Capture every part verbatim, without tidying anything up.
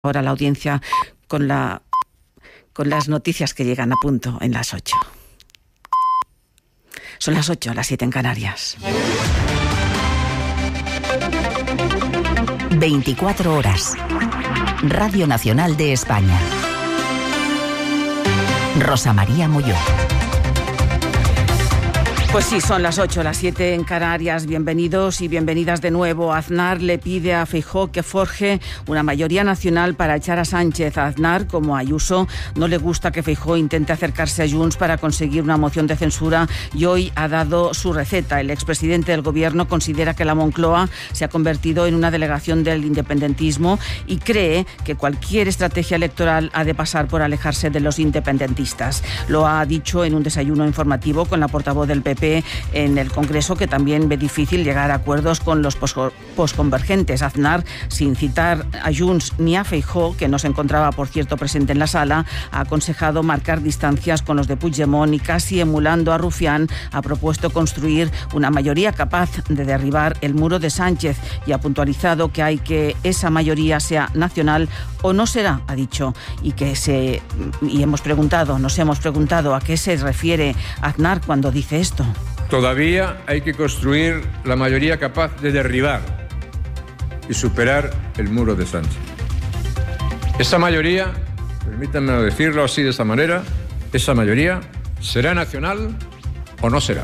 Ahora la audiencia con, la, con las noticias que llegan a punto en las ocho. Son las ocho, las siete en Canarias. veinticuatro horas. Radio Nacional de España. Rosa María Molló. Pues sí, son las ocho, las siete en Canarias. Bienvenidos y bienvenidas de nuevo. Aznar le pide a Feijóo que forje una mayoría nacional para echar a Sánchez. A Aznar, como a Ayuso, no le gusta que Feijóo intente acercarse a Junts para conseguir una moción de censura y hoy ha dado su receta. El expresidente del gobierno considera que la Moncloa se ha convertido en una delegación del independentismo y cree que cualquier estrategia electoral ha de pasar por alejarse de los independentistas. Lo ha dicho en un desayuno informativo con la portavoz del P P en el Congreso, que también ve difícil llegar a acuerdos con los posconvergentes. Aznar, sin citar a Junts ni a Feijóo, que no se encontraba, por cierto, presente en la sala, ha aconsejado marcar distancias con los de Puigdemont y, casi emulando a Rufián, ha propuesto construir una mayoría capaz de derribar el muro de Sánchez y ha puntualizado que hay que esa mayoría sea nacional o no será, ha dicho, y que se y hemos preguntado, nos hemos preguntado a qué se refiere Aznar cuando dice esto. Todavía hay que construir la mayoría capaz de derribar y superar el muro de Sánchez. Esa mayoría, permítanme decirlo así de esta manera, esa mayoría será nacional o no será.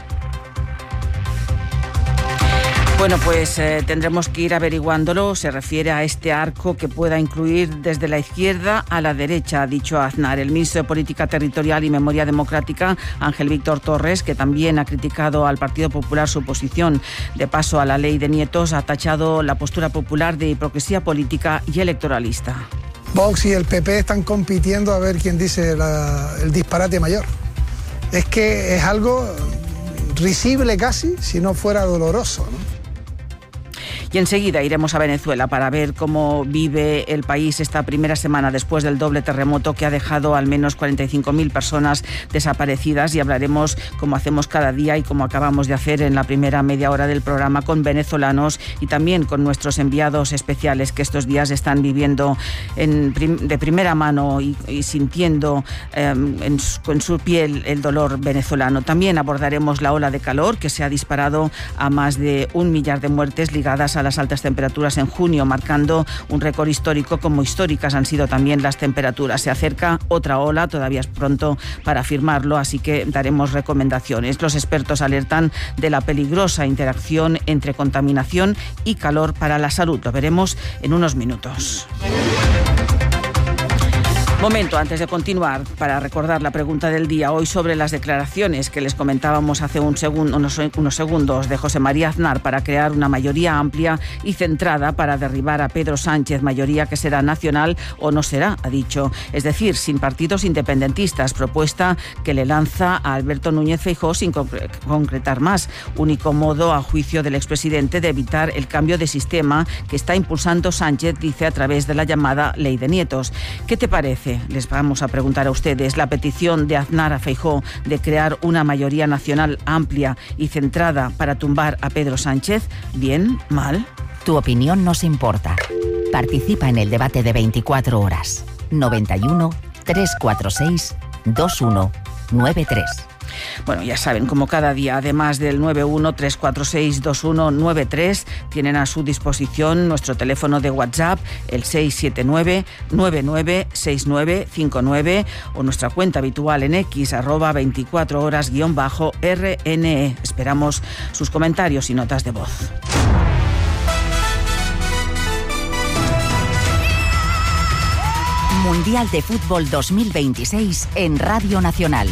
Bueno, pues eh, tendremos que ir averiguándolo. Se refiere a este arco que pueda incluir desde la izquierda a la derecha, ha dicho Aznar. El ministro de Política Territorial y Memoria Democrática, Ángel Víctor Torres, que también ha criticado al Partido Popular su oposición de paso a la ley de nietos, ha tachado la postura popular de hipocresía política y electoralista. Vox y el P P están compitiendo a ver quién dice la, el disparate mayor. Es que es algo risible casi, si no fuera doloroso, ¿no? Y enseguida iremos a Venezuela para ver cómo vive el país esta primera semana después del doble terremoto que ha dejado al menos cuarenta y cinco mil personas desaparecidas, y hablaremos, como hacemos cada día y como acabamos de hacer en la primera media hora del programa, con venezolanos y también con nuestros enviados especiales que estos días están viviendo en prim- de primera mano y, y sintiendo eh, en, su, en su piel el dolor venezolano. También abordaremos la ola de calor que se ha disparado a más de un millar de muertes ligadas a a las altas temperaturas en junio, marcando un récord histórico, como históricas han sido también las temperaturas. Se acerca otra ola, todavía es pronto para afirmarlo, así que daremos recomendaciones. Los expertos alertan de la peligrosa interacción entre contaminación y calor para la salud. Lo veremos en unos minutos. Momento, antes de continuar, para recordar la pregunta del día, hoy sobre las declaraciones que les comentábamos hace un segundo, unos, unos segundos de José María Aznar para crear una mayoría amplia y centrada para derribar a Pedro Sánchez, mayoría que será nacional o no será, ha dicho, es decir, sin partidos independentistas, propuesta que le lanza a Alberto Núñez Feijóo sin concretar más, único modo, a juicio del expresidente, de evitar el cambio de sistema que está impulsando Sánchez, dice, a través de la llamada ley de nietos. ¿Qué te parece? Les vamos a preguntar a ustedes. La petición de Aznar a Feijóo de crear una mayoría nacional amplia y centrada para tumbar a Pedro Sánchez, ¿bien? ¿Mal? Tu opinión nos importa. Participa en el debate de veinticuatro horas. noventa y uno, trescientos cuarenta y seis, veintiuno noventa y tres. Bueno, ya saben, como cada día, además del nueve uno, tres cuatro seis, dos uno nueve tres, tienen a su disposición nuestro teléfono de WhatsApp, el seis siete nueve, nueve nueve seis nueve cinco nueve, o nuestra cuenta habitual en X, arroba veinticuatro horas guión bajo R N E. Esperamos sus comentarios y notas de voz. Mundial de Fútbol dos mil veintiséis en Radio Nacional.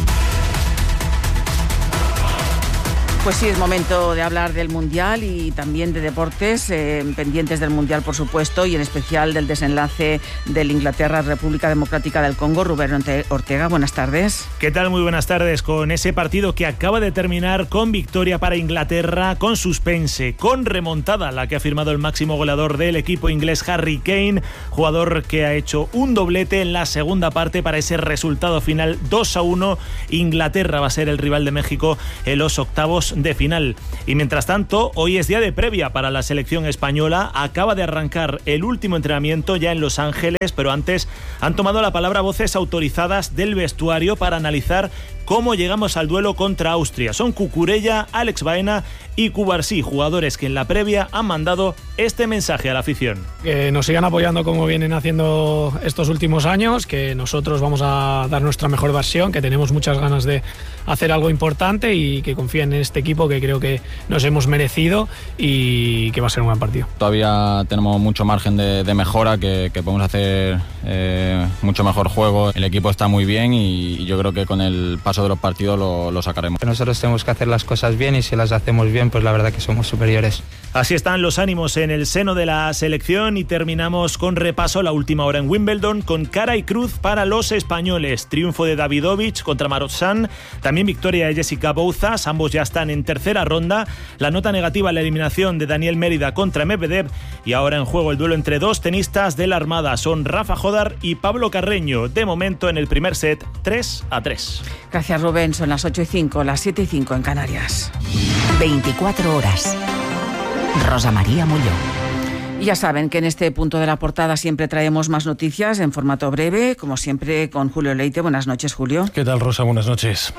Pues sí, es momento de hablar del Mundial y también de deportes, eh, pendientes del Mundial, por supuesto, y en especial del desenlace del Inglaterra-República Democrática del Congo. Rubén Ortega, buenas tardes. ¿Qué tal? Muy buenas tardes. Con ese partido que acaba de terminar con victoria para Inglaterra, con suspense, con remontada, la que ha firmado el máximo goleador del equipo inglés, Harry Kane, jugador que ha hecho un doblete en la segunda parte para ese resultado final dos a uno. Inglaterra va a ser el rival de México en los octavos de final. Y mientras tanto, hoy es día de previa para la selección española. Acaba de arrancar el último entrenamiento ya en Los Ángeles, pero antes han tomado la palabra voces autorizadas del vestuario para analizar cómo llegamos al duelo contra Austria. Son Cucurella, Alex Baena y Cubarsí, jugadores que en la previa han mandado este mensaje a la afición. Que nos sigan apoyando como vienen haciendo estos últimos años, que nosotros vamos a dar nuestra mejor versión, que tenemos muchas ganas de hacer algo importante y que confíen en este equipo que creo que nos hemos merecido y que va a ser un gran partido. Todavía tenemos mucho margen de, de mejora, que, que podemos hacer eh, mucho mejor juego. El equipo está muy bien y, y yo creo que con el paso de los partidos lo, lo sacaremos. Nosotros tenemos que hacer las cosas bien y si las hacemos bien, pues la verdad que somos superiores. Así están los ánimos en el seno de la selección y terminamos con repaso la última hora en Wimbledon con cara y cruz para los españoles. Triunfo de Davidovich contra Marozsan, también victoria de Jessica Bouzas, ambos ya están en tercera ronda. La nota negativa, la eliminación de Daniel Mérida contra Medvedev y ahora en juego el duelo entre dos tenistas de la Armada, son Rafa Jodar y Pablo Carreño. De momento en el primer set tres a tres. Gracias, Rubén. Son las ocho y cinco, las siete y cinco en Canarias. veinticuatro horas. Rosa María Mulló. Y ya saben que en este punto de la portada siempre traemos más noticias en formato breve, como siempre con Julio Leite. Buenas noches, Julio. ¿Qué tal, Rosa? Buenas noches.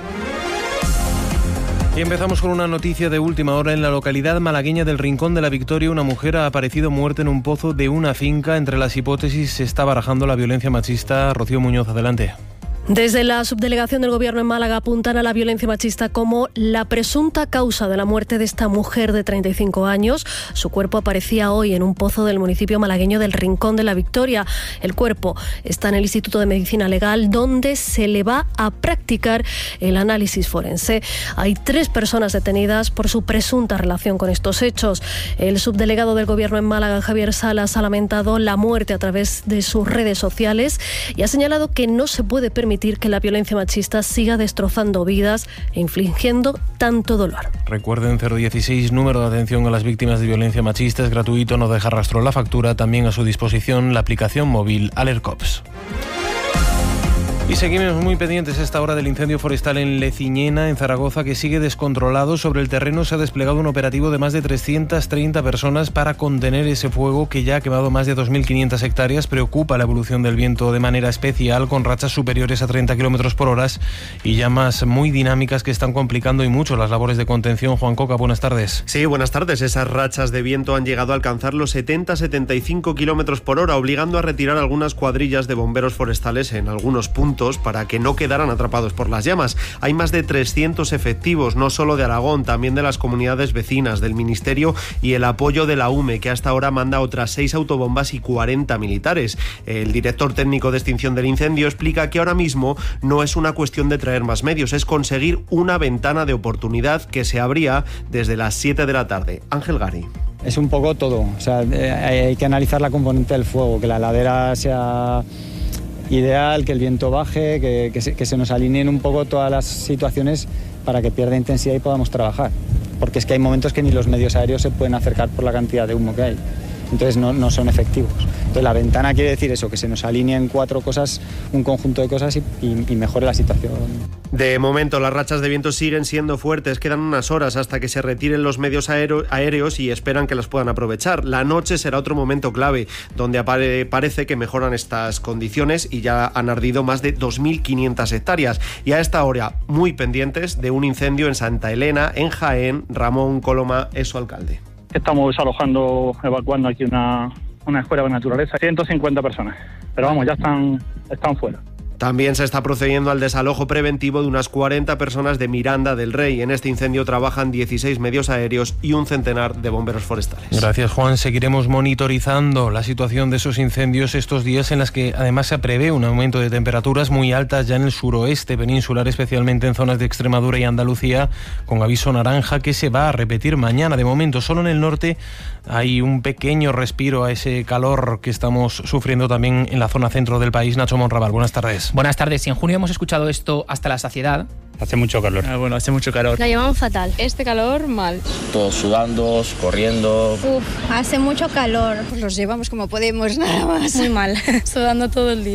Y empezamos con una noticia de última hora. En la localidad malagueña del Rincón de la Victoria, una mujer ha aparecido muerta en un pozo de una finca. Entre las hipótesis se está barajando la violencia machista. Rocío Muñoz, adelante. Desde la subdelegación del Gobierno en Málaga apuntan a la violencia machista como la presunta causa de la muerte de esta mujer de treinta y cinco años. Su cuerpo aparecía hoy en un pozo del municipio malagueño del Rincón de la Victoria. El cuerpo está en el Instituto de Medicina Legal, donde se le va a practicar el análisis forense. Hay tres personas detenidas por su presunta relación con estos hechos. El subdelegado del Gobierno en Málaga, Javier Salas, ha lamentado la muerte a través de sus redes sociales y ha señalado que no se puede permitir que la violencia machista siga destrozando vidas e infligiendo tanto dolor. Recuerden cero dieciséis, número de atención a las víctimas de violencia machista, es gratuito, no deja rastro la factura, también a su disposición la aplicación móvil AlertCops. Y seguimos muy pendientes a esta hora del incendio forestal en Leciñena, en Zaragoza, que sigue descontrolado. Sobre el terreno se ha desplegado un operativo de más de trescientas treinta personas para contener ese fuego que ya ha quemado más de dos mil quinientas hectáreas. Preocupa la evolución del viento de manera especial, con rachas superiores a treinta kilómetros por hora y llamas muy dinámicas que están complicando y mucho las labores de contención. Juan Coca, buenas tardes. Sí, buenas tardes. Esas rachas de viento han llegado a alcanzar los setenta a setenta y cinco kilómetros por hora, obligando a retirar algunas cuadrillas de bomberos forestales en algunos puntos para que no quedaran atrapados por las llamas. Hay más de trescientos efectivos, no solo de Aragón, también de las comunidades vecinas, del Ministerio y el apoyo de la U M E, que hasta ahora manda otras seis autobombas y cuarenta militares. El director técnico de extinción del incendio explica que ahora mismo no es una cuestión de traer más medios, es conseguir una ventana de oportunidad que se abría desde las siete de la tarde. Ángel Gari. Es un poco todo, o sea, hay que analizar la componente del fuego, que la ladera sea ideal, que el viento baje, que, que, se, que se nos alineen un poco todas las situaciones para que pierda intensidad y podamos trabajar. Porque es que hay momentos que ni los medios aéreos se pueden acercar por la cantidad de humo que hay. Entonces no, no son efectivos. Entonces la ventana quiere decir eso, que se nos alineen cuatro cosas, un conjunto de cosas y, y, y mejore la situación. De momento las rachas de viento siguen siendo fuertes, quedan unas horas hasta que se retiren los medios aero, aéreos y esperan que las puedan aprovechar. La noche será otro momento clave, donde apare, parece que mejoran estas condiciones y ya han ardido más de dos mil quinientas hectáreas. Y a esta hora muy pendientes de un incendio en Santa Elena, en Jaén. Ramón Coloma es su alcalde. Estamos desalojando, evacuando aquí una, una escuela de naturaleza, ciento cincuenta personas, pero vamos, ya están, están fuera. También se está procediendo al desalojo preventivo de unas cuarenta personas de Miranda del Rey. En este incendio trabajan dieciséis medios aéreos y un centenar de bomberos forestales. Gracias, Juan. Seguiremos monitorizando la situación de esos incendios estos días, en las que además se prevé un aumento de temperaturas muy altas ya en el suroeste peninsular, especialmente en zonas de Extremadura y Andalucía, con aviso naranja que se va a repetir mañana. De momento, solo en el norte hay un pequeño respiro a ese calor que estamos sufriendo también en la zona centro del país. Nacho Monraval, buenas tardes. Buenas tardes. Si en junio hemos escuchado esto hasta la saciedad... Hace mucho calor. Ah, bueno, hace mucho calor. La llevamos fatal. Este calor, mal. Todos sudando, corriendo. Uf, hace mucho calor. Pues los llevamos como podemos, nada más. Muy mal, sudando todo el día.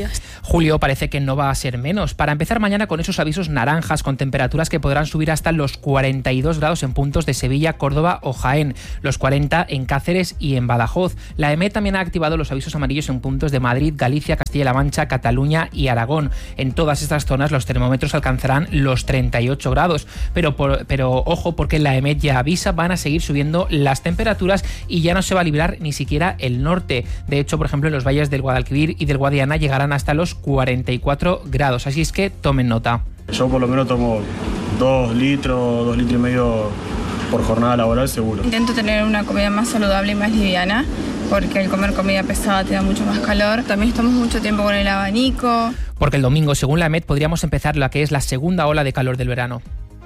Julio parece que no va a ser menos. Para empezar mañana con esos avisos naranjas, con temperaturas que podrán subir hasta los cuarenta y dos grados en puntos de Sevilla, Córdoba o Jaén, los cuarenta en Cáceres y en Badajoz. La E M E también ha activado los avisos amarillos en puntos de Madrid, Galicia, Castilla-La Mancha, Cataluña y Aragón. En todas estas zonas los termómetros alcanzarán los treinta y ocho grados, pero, por, pero ojo, porque la E M E ya avisa, van a seguir subiendo las temperaturas y ya no se va a librar ni siquiera el norte. De hecho, por ejemplo, en los valles del Guadalquivir y del Guadiana llegarán hasta los cuarenta y cuatro grados, así es que tomen nota. Yo por lo menos tomo dos litros, dos litros y medio por jornada laboral seguro. Intento tener una comida más saludable y más liviana, porque el comer comida pesada te da mucho más calor. También estamos mucho tiempo con el abanico. Porque el domingo, según la E M E D, podríamos empezar la que es la segunda ola de calor del verano.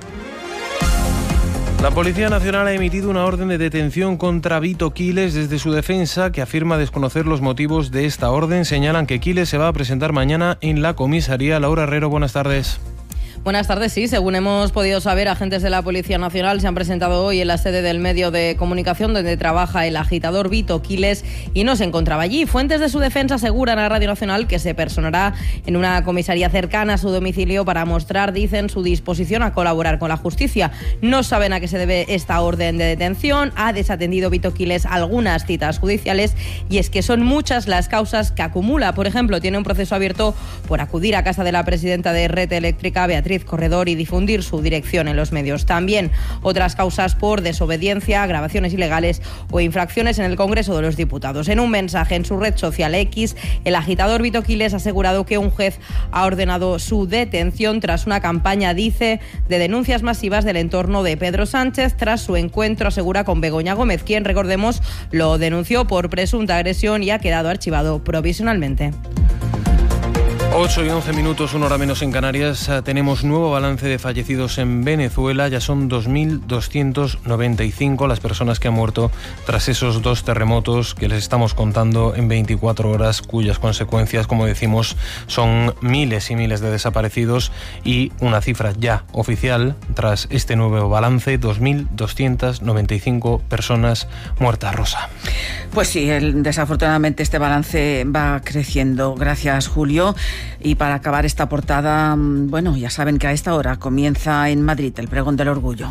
La Policía Nacional ha emitido una orden de detención contra Vito Quiles. Desde su defensa, que afirma desconocer los motivos de esta orden, señalan que Quiles se va a presentar mañana en la comisaría. Laura Herrero, buenas tardes. Buenas tardes, sí. Según hemos podido saber, agentes de la Policía Nacional se han presentado hoy en la sede del medio de comunicación donde trabaja el agitador Vito Quiles y no se encontraba allí. Fuentes de su defensa aseguran a Radio Nacional que se personará en una comisaría cercana a su domicilio para mostrar, dicen, su disposición a colaborar con la justicia. No saben a qué se debe esta orden de detención. Ha desatendido Vito Quiles algunas citas judiciales y es que son muchas las causas que acumula. Por ejemplo, tiene un proceso abierto por acudir a casa de la presidenta de Red Eléctrica, Beatriz Corredor, y difundir su dirección en los medios. También otras causas por desobediencia, grabaciones ilegales o infracciones en el Congreso de los Diputados. En un mensaje en su red social X, el agitador Vito Quiles ha asegurado que un juez ha ordenado su detención tras una campaña, dice, de denuncias masivas del entorno de Pedro Sánchez tras su encuentro, asegura, con Begoña Gómez, quien, recordemos, lo denunció por presunta agresión y ha quedado archivado provisionalmente. ocho y once minutos, una hora menos en Canarias. Tenemos nuevo balance de fallecidos en Venezuela. Ya son dos mil doscientos noventa y cinco las personas que han muerto tras esos dos terremotos que les estamos contando en veinticuatro horas, cuyas consecuencias, como decimos, son miles y miles de desaparecidos y una cifra ya oficial tras este nuevo balance, dos mil doscientos noventa y cinco personas muertas. Rosa. Pues sí, el, desafortunadamente este balance va creciendo. Gracias, Julio. Y para acabar esta portada, bueno, ya saben que a esta hora comienza en Madrid el Pregón del Orgullo.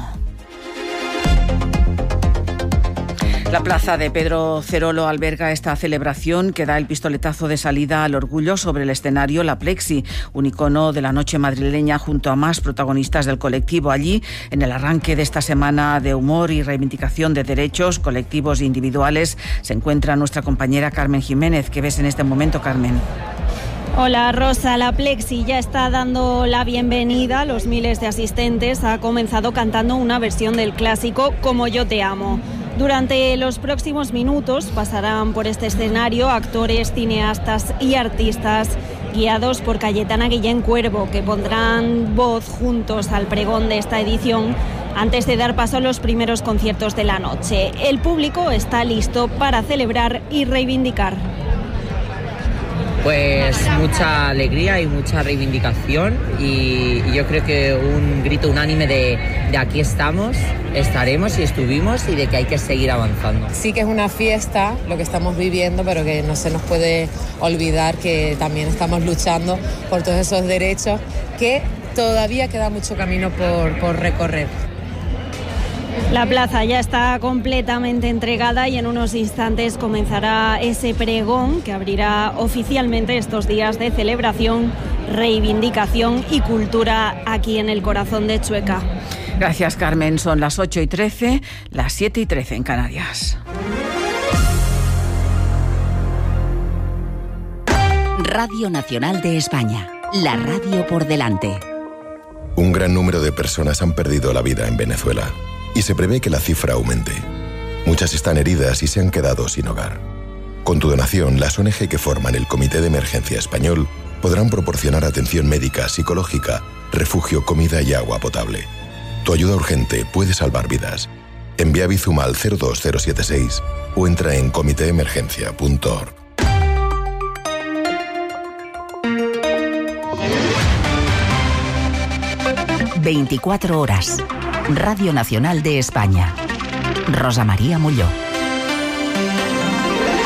La plaza de Pedro Cerolo alberga esta celebración que da el pistoletazo de salida al orgullo. Sobre el escenario, la Plexi, un icono de la noche madrileña, junto a más protagonistas del colectivo. Allí, en el arranque de esta semana de humor y reivindicación de derechos colectivos e individuales, se encuentra nuestra compañera Carmen Jiménez. ¿Qué ves en este momento, Carmen? Hola, Rosa. La Plexi ya está dando la bienvenida a los miles de asistentes. Ha comenzado cantando una versión del clásico Como yo te amo. Durante los próximos minutos pasarán por este escenario actores, cineastas y artistas guiados por Cayetana Guillén Cuervo, que pondrán voz juntos al pregón de esta edición antes de dar paso a los primeros conciertos de la noche. El público está listo para celebrar y reivindicar. Pues mucha alegría y mucha reivindicación y, y yo creo que un grito unánime de, de aquí estamos, estaremos y estuvimos y de que hay que seguir avanzando. Sí que es una fiesta lo que estamos viviendo, pero que no se nos puede olvidar que también estamos luchando por todos esos derechos, que todavía queda mucho camino por, por recorrer. La plaza ya está completamente entregada y en unos instantes comenzará ese pregón que abrirá oficialmente estos días de celebración, reivindicación y cultura aquí en el corazón de Chueca. Gracias, Carmen. Son las ocho y trece, las siete y trece en Canarias. Radio Nacional de España, la radio por delante. Un gran número de personas han perdido la vida en Venezuela. Y se prevé que la cifra aumente. Muchas están heridas y se han quedado sin hogar. Con tu donación, las O N G que forman el Comité de Emergencia Español podrán proporcionar atención médica, psicológica, refugio, comida y agua potable. Tu ayuda urgente puede salvar vidas. Envía Bizum al cero dos cero siete seis o entra en comité emergencia punto org. veinticuatro horas. Radio Nacional de España. Rosa María Mulló.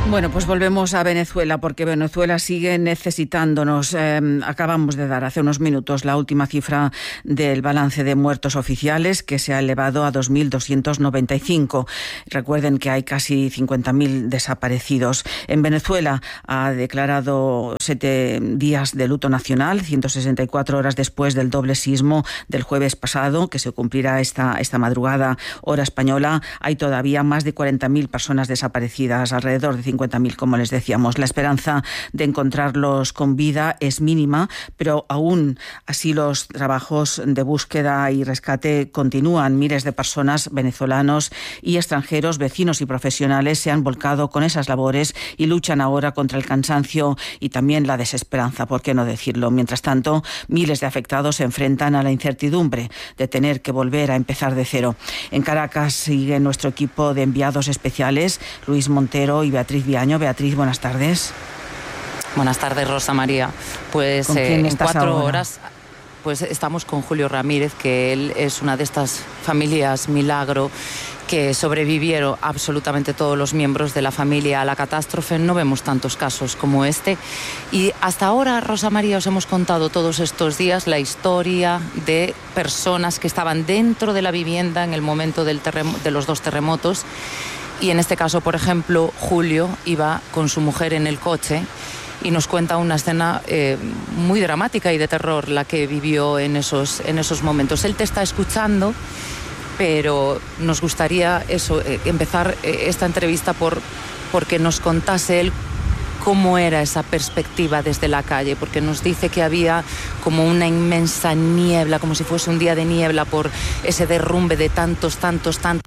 Bueno, pues volvemos a Venezuela porque Venezuela sigue necesitándonos. Eh, acabamos de dar hace unos minutos la última cifra del balance de muertos oficiales, que se ha elevado a dos mil doscientos noventa y cinco. Recuerden que hay casi cincuenta mil desaparecidos. En Venezuela ha declarado siete días de luto nacional, ciento sesenta y cuatro horas después del doble sismo del jueves pasado, que se cumplirá esta, esta madrugada hora española. Hay todavía más de cuarenta mil personas desaparecidas, alrededor de cincuenta mil, como les decíamos. La esperanza de encontrarlos con vida es mínima, pero aún así los trabajos de búsqueda y rescate continúan. Miles de personas, venezolanos y extranjeros, vecinos y profesionales, se han volcado con esas labores y luchan ahora contra el cansancio y también la desesperanza, ¿por qué no decirlo? Mientras tanto, miles de afectados se enfrentan a la incertidumbre de tener que volver a empezar de cero. En Caracas sigue nuestro equipo de enviados especiales, Luis Montero y Beatriz Viaño. Beatriz, buenas tardes. Buenas tardes, Rosa María. Pues eh, en cuatro ahora? horas pues estamos con Julio Ramírez, que él es una de estas familias milagro que sobrevivieron absolutamente todos los miembros de la familia a la catástrofe. No vemos tantos casos como este. Y hasta ahora, Rosa María, os hemos contado todos estos días la historia de personas que estaban dentro de la vivienda en el momento del terremo- de los dos terremotos. Y en este caso, por ejemplo, Julio iba con su mujer en el coche y nos cuenta una escena eh, muy dramática y de terror la que vivió en esos, en esos momentos. Él te está escuchando, pero nos gustaría eso, eh, empezar eh, esta entrevista por porque nos contase él cómo era esa perspectiva desde la calle, porque nos dice que había como una inmensa niebla, como si fuese un día de niebla por ese derrumbe de tantos, tantos, tantos.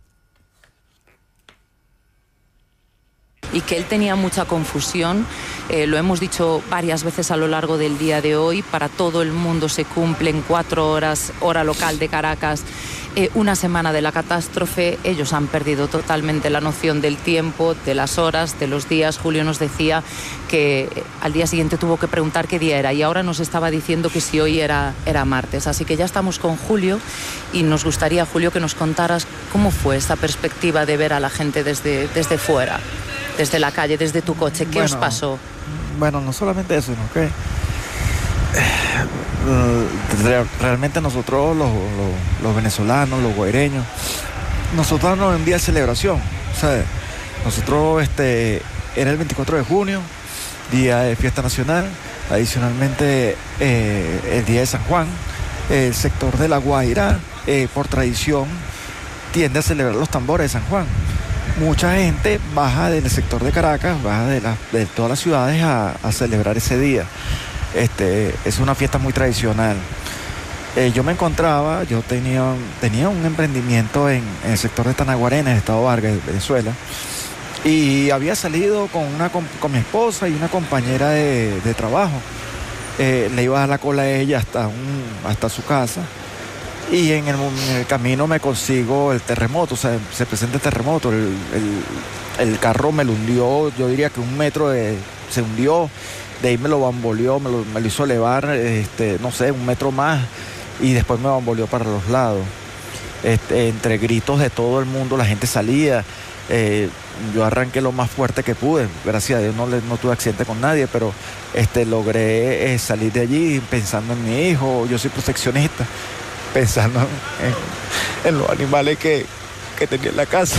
Y que él tenía mucha confusión, eh, lo hemos dicho varias veces a lo largo del día de hoy, para todo el mundo se cumplen cuatro horas, hora local de Caracas, eh, una semana de la catástrofe. Ellos han perdido totalmente la noción del tiempo, de las horas, de los días. Julio nos decía que al día siguiente tuvo que preguntar qué día era y ahora nos estaba diciendo que si hoy era, era martes. Así que ya estamos con Julio y nos gustaría, Julio, que nos contaras cómo fue esa perspectiva de ver a la gente desde, desde fuera. Desde la calle, desde tu coche, ¿qué bueno, os pasó? Bueno, no solamente eso, sino que eh, realmente nosotros los, los, los venezolanos, los guaireños, nosotros no en día de celebración, o sea, nosotros este, era el veinticuatro de junio, día de fiesta nacional, adicionalmente eh, el día de San Juan, el sector de La Guaira, eh, por tradición, tiende a celebrar los tambores de San Juan. Mucha gente baja del sector de Caracas, baja de, la, de todas las ciudades a, a celebrar ese día. Este, es una fiesta muy tradicional. Eh, yo me encontraba, yo tenía, tenía un emprendimiento en, en el sector de Tanaguarena, en el estado Vargas, Venezuela, y había salido con, una, con, con mi esposa y una compañera de, de trabajo. Eh, le iba a dar la cola a ella hasta, un, hasta su casa. Y en el, en el camino me consigo el terremoto, o sea, se presenta el terremoto, el, el, el carro me lo hundió, yo diría que un metro de, se hundió, de ahí me lo bamboleó, me lo, me lo hizo elevar, este, no sé, un metro más, y después me bamboleó para los lados. Este, entre gritos de todo el mundo, la gente salía, eh, yo arranqué lo más fuerte que pude, gracias a Dios no, no tuve accidente con nadie, pero este, logré eh, salir de allí pensando en mi hijo, yo soy proteccionista, pensando en, en los animales que, que tenía en la casa.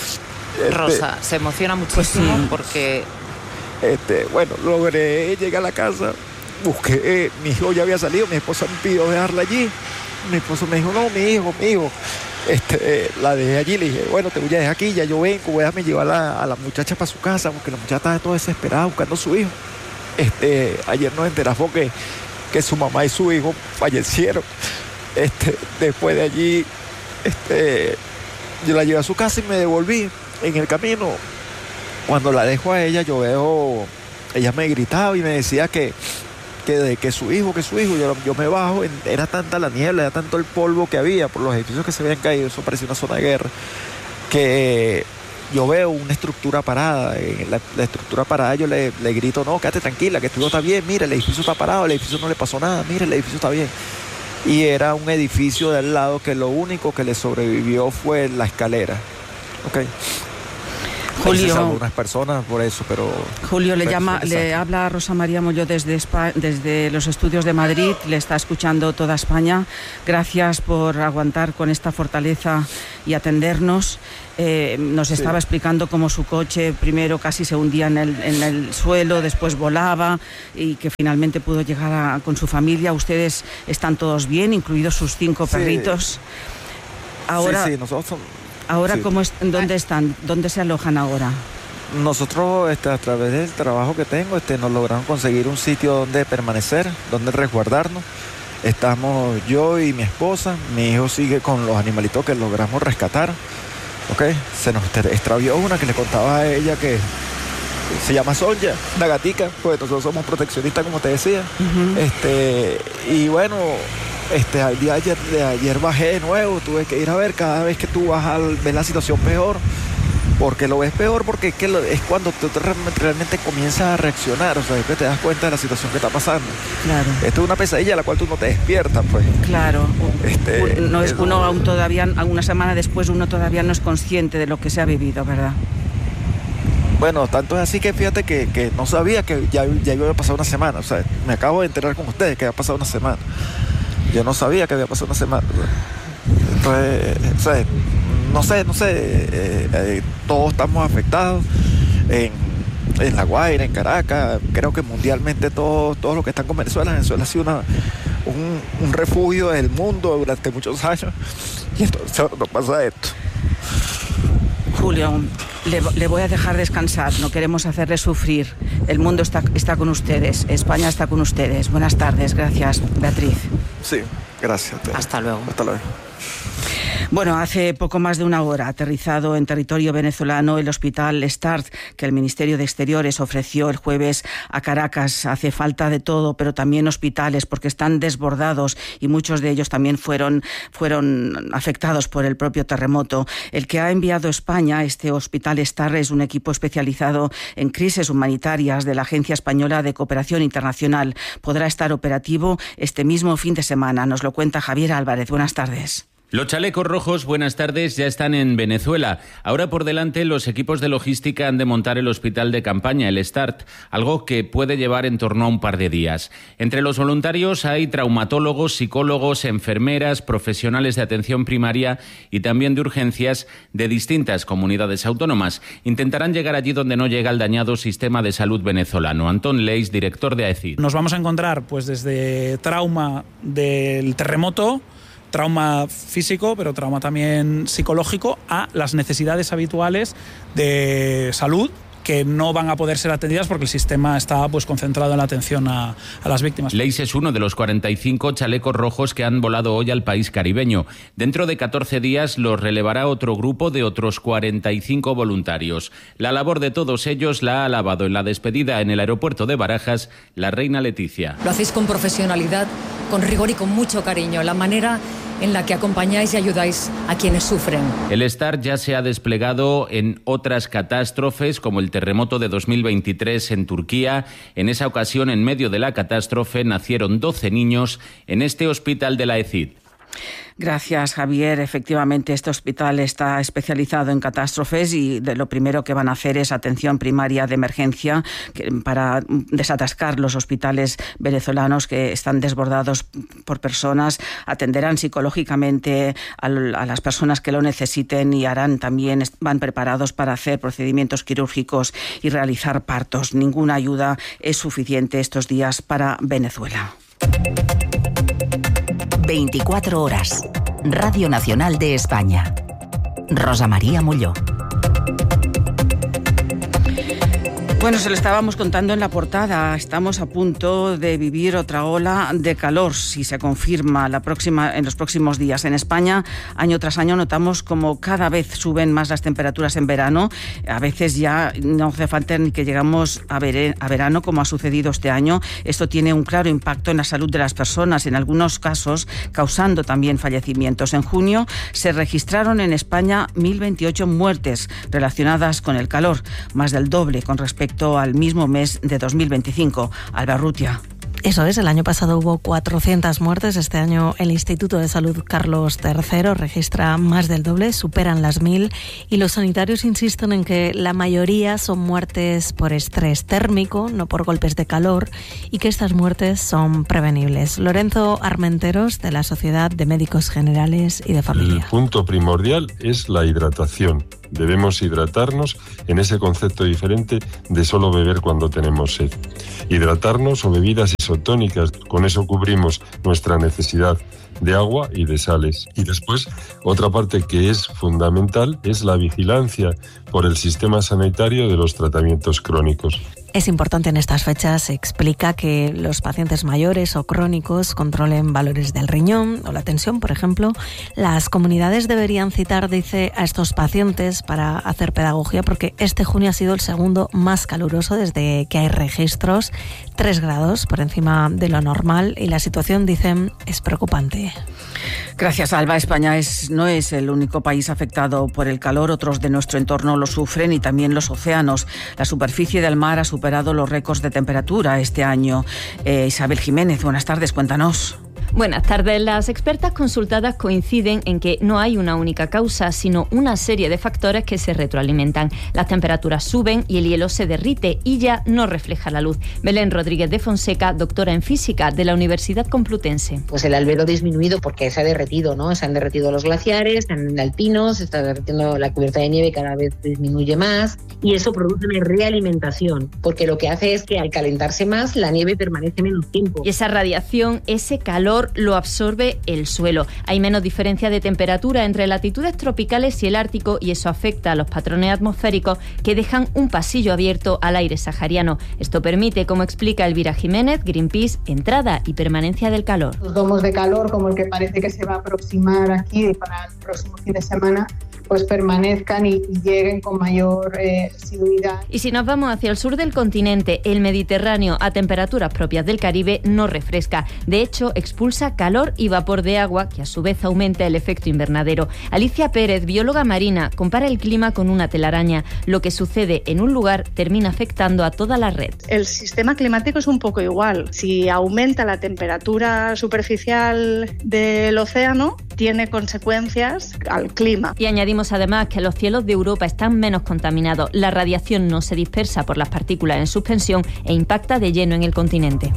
Rosa, este, se emociona muchísimo pues, porque... Este, bueno, logré llegar a la casa, busqué, eh, mi hijo ya había salido, mi esposa me pidió dejarla allí, mi esposo me dijo, no, mi hijo, mi hijo, este, eh, la dejé allí, le dije, bueno, te voy a dejar aquí, ya yo vengo, voy a llevar a la, a la muchacha para su casa, porque la muchacha estaba toda desesperada buscando a su hijo. Este, ayer nos enteramos que, que su mamá y su hijo fallecieron. Este, después de allí, este, yo la llevé a su casa y me devolví. En el camino, cuando la dejo a ella, yo veo, ella me gritaba y me decía que, que, de, que su hijo, que su hijo, yo, yo me bajo, era tanta la niebla, era tanto el polvo que había por los edificios que se habían caído, eso parecía una zona de guerra, que yo veo una estructura parada, en la, la estructura parada yo le, le grito, no, quédate tranquila, que todo está bien, mira, el edificio está parado, el edificio no le pasó nada, mira, el edificio está bien. Y era un edificio de al lado que lo único que le sobrevivió fue la escalera. Okay. Julio, a algunas personas por eso, pero... Julio, le llama, le habla a Rosa María Molló desde, Spa, desde los estudios de Madrid, le está escuchando toda España. Gracias por aguantar con esta fortaleza y atendernos. Eh, nos estaba sí. explicando cómo su coche primero casi se hundía en el, en el suelo, después volaba y que finalmente pudo llegar a, con su familia. Ustedes están todos bien, incluidos sus cinco sí. perritos. Ahora, sí, sí, nosotros somos... ahora sí. ¿cómo es, ¿dónde están? ¿Dónde se alojan ahora? Nosotros, este, a través del trabajo que tengo, este, nos logramos conseguir un sitio donde permanecer, donde resguardarnos. Estamos yo y mi esposa, mi hijo sigue con los animalitos que logramos rescatar. Okay. Se nos extravió una que le contaba a ella que se llama Sonja, una gatica, pues nosotros somos proteccionistas, como te decía. Uh-huh. Este, y bueno, este, al día de ayer, de ayer bajé de nuevo, tuve que ir a ver cada vez que tú vas a ver la situación peor. Porque lo ves peor, porque es, que lo, es cuando tú realmente, realmente comienzas a reaccionar, o sea, que te das cuenta de la situación que está pasando. Claro. Esto es una pesadilla a la cual tú no te despiertas, pues. Claro. Este, no es, uno aún todavía, una semana después, uno todavía no es consciente de lo que se ha vivido, ¿verdad? Bueno, tanto es así que fíjate que, que no sabía que ya, ya iba a pasar una semana, o sea, me acabo de enterar con ustedes que había pasado una semana. Yo no sabía que había pasado una semana. Entonces, o sea, no sé, no sé, eh, eh, todos estamos afectados en, en La Guaira, en Caracas, creo que mundialmente todos todo los que están con Venezuela, Venezuela ha sido una, un, un refugio del mundo durante muchos años y entonces no pasa esto. Julio, le, le voy a dejar descansar, no queremos hacerle sufrir, el mundo está, está con ustedes, España está con ustedes. Buenas tardes, gracias, Beatriz. Sí, gracias. Hasta luego. Hasta luego. Bueno, hace poco más de una hora ha aterrizado en territorio venezolano el hospital START que el Ministerio de Exteriores ofreció el jueves a Caracas. Hace falta de todo, pero también hospitales porque están desbordados y muchos de ellos también fueron, fueron afectados por el propio terremoto. El que ha enviado España, este hospital START, es un equipo especializado en crisis humanitarias de la Agencia Española de Cooperación Internacional. Podrá estar operativo este mismo fin de semana. Nos lo cuenta Javier Álvarez. Buenas tardes. Los chalecos rojos, buenas tardes, ya están en Venezuela. Ahora por delante los equipos de logística han de montar el hospital de campaña, el START, algo que puede llevar en torno a un par de días. Entre los voluntarios hay traumatólogos, psicólogos, enfermeras, profesionales de atención primaria y también de urgencias de distintas comunidades autónomas. Intentarán llegar allí donde no llega el dañado sistema de salud venezolano. Antón Leis, director de AECID. Nos vamos a encontrar pues desde trauma del terremoto, trauma físico, pero trauma también psicológico, a las necesidades habituales de salud que no van a poder ser atendidas porque el sistema está pues concentrado en la atención a, a las víctimas. Leis es uno de los cuarenta y cinco chalecos rojos que han volado hoy al país caribeño. Dentro de catorce días los relevará otro grupo de otros cuarenta y cinco voluntarios. La labor de todos ellos la ha alabado en la despedida en el aeropuerto de Barajas la reina Leticia. Lo hacéis con profesionalidad, con rigor y con mucho cariño. La manera en la que acompañáis y ayudáis a quienes sufren. El START ya se ha desplegado en otras catástrofes, como el terremoto de dos mil veintitrés en Turquía. En esa ocasión, en medio de la catástrofe, nacieron doce niños en este hospital de la AECID. Gracias, Javier. Efectivamente, este hospital está especializado en catástrofes y de lo primero que van a hacer es atención primaria de emergencia que, para desatascar los hospitales venezolanos que están desbordados por personas. Atenderán psicológicamente a, a las personas que lo necesiten y harán también, van preparados para hacer procedimientos quirúrgicos y realizar partos. Ninguna ayuda es suficiente estos días para Venezuela. veinticuatro horas. Radio Nacional de España. Rosa María Molló. Bueno, se lo estábamos contando en la portada. Estamos a punto de vivir otra ola de calor, si se confirma la próxima, en los próximos días. En España, año tras año, notamos como cada vez suben más las temperaturas en verano. A veces ya no hace falta ni que llegamos a, ver, a verano, como ha sucedido este año. Esto tiene un claro impacto en la salud de las personas, en algunos casos causando también fallecimientos. En junio se registraron en España mil veintiocho muertes relacionadas con el calor, más del doble con respecto al mismo mes de dos mil veinticinco. Alba Rutia. Eso es, el año pasado hubo cuatrocientas muertes, este año el Instituto de Salud Carlos tercero registra más del doble, superan las mil, y los sanitarios insisten en que la mayoría son muertes por estrés térmico, no por golpes de calor, y que estas muertes son prevenibles. Lorenzo Armenteros, de la Sociedad de Médicos Generales y de Familia. El punto primordial es la hidratación. Debemos hidratarnos en ese concepto diferente de solo beber cuando tenemos sed. Hidratarnos o bebidas isotónicas, con eso cubrimos nuestra necesidad de agua y de sales. Y después, otra parte que es fundamental es la vigilancia por el sistema sanitario de los tratamientos crónicos. Es importante en estas fechas, explica, que los pacientes mayores o crónicos controlen valores del riñón o la tensión, por ejemplo. Las comunidades deberían citar, dice, a estos pacientes para hacer pedagogía, porque este junio ha sido el segundo más caluroso desde que hay registros, tres grados por encima de lo normal, y la situación, dicen, es preocupante. Gracias, Alba. España es, no es el único país afectado por el calor. Otros de nuestro entorno lo sufren, y también los océanos. La superficie del mar ha superado los récords de temperatura este año. Eh, Isabel Jiménez, buenas tardes, cuéntanos. Buenas tardes. Las expertas consultadas coinciden en que no hay una única causa, sino una serie de factores que se retroalimentan. Las temperaturas suben y el hielo se derrite y ya no refleja la luz. Belén Rodríguez de Fonseca, doctora en física de la Universidad Complutense. Pues el albedo ha disminuido porque se ha derretido, ¿no? Se han derretido los glaciares, en alpinos, se está derretiendo la cubierta de nieve, cada vez disminuye más, y eso produce una realimentación, porque lo que hace es que al calentarse más, la nieve permanece menos tiempo. Y esa radiación, ese calor, lo absorbe el suelo. Hay menos diferencia de temperatura entre latitudes tropicales y el Ártico, y eso afecta a los patrones atmosféricos que dejan un pasillo abierto al aire sahariano. Esto permite, como explica Elvira Jiménez, Greenpeace, entrada y permanencia del calor. Los domos de calor, como el que parece que se va a aproximar aquí para el próximo fin de semana, pues permanezcan y, y lleguen con mayor eh, asiduidad. Y si nos vamos hacia el sur del continente, el Mediterráneo, a temperaturas propias del Caribe, no refresca. De hecho, expulsa calor y vapor de agua, que a su vez aumenta el efecto invernadero. Alicia Pérez, bióloga marina, compara el clima con una telaraña. Lo que sucede en un lugar termina afectando a toda la red. El sistema climático es un poco igual. Si aumenta la temperatura superficial del océano, tiene consecuencias al clima. Y añadimos además que los cielos de Europa están menos contaminados. La radiación no se dispersa por las partículas en suspensión e impacta de lleno en el continente.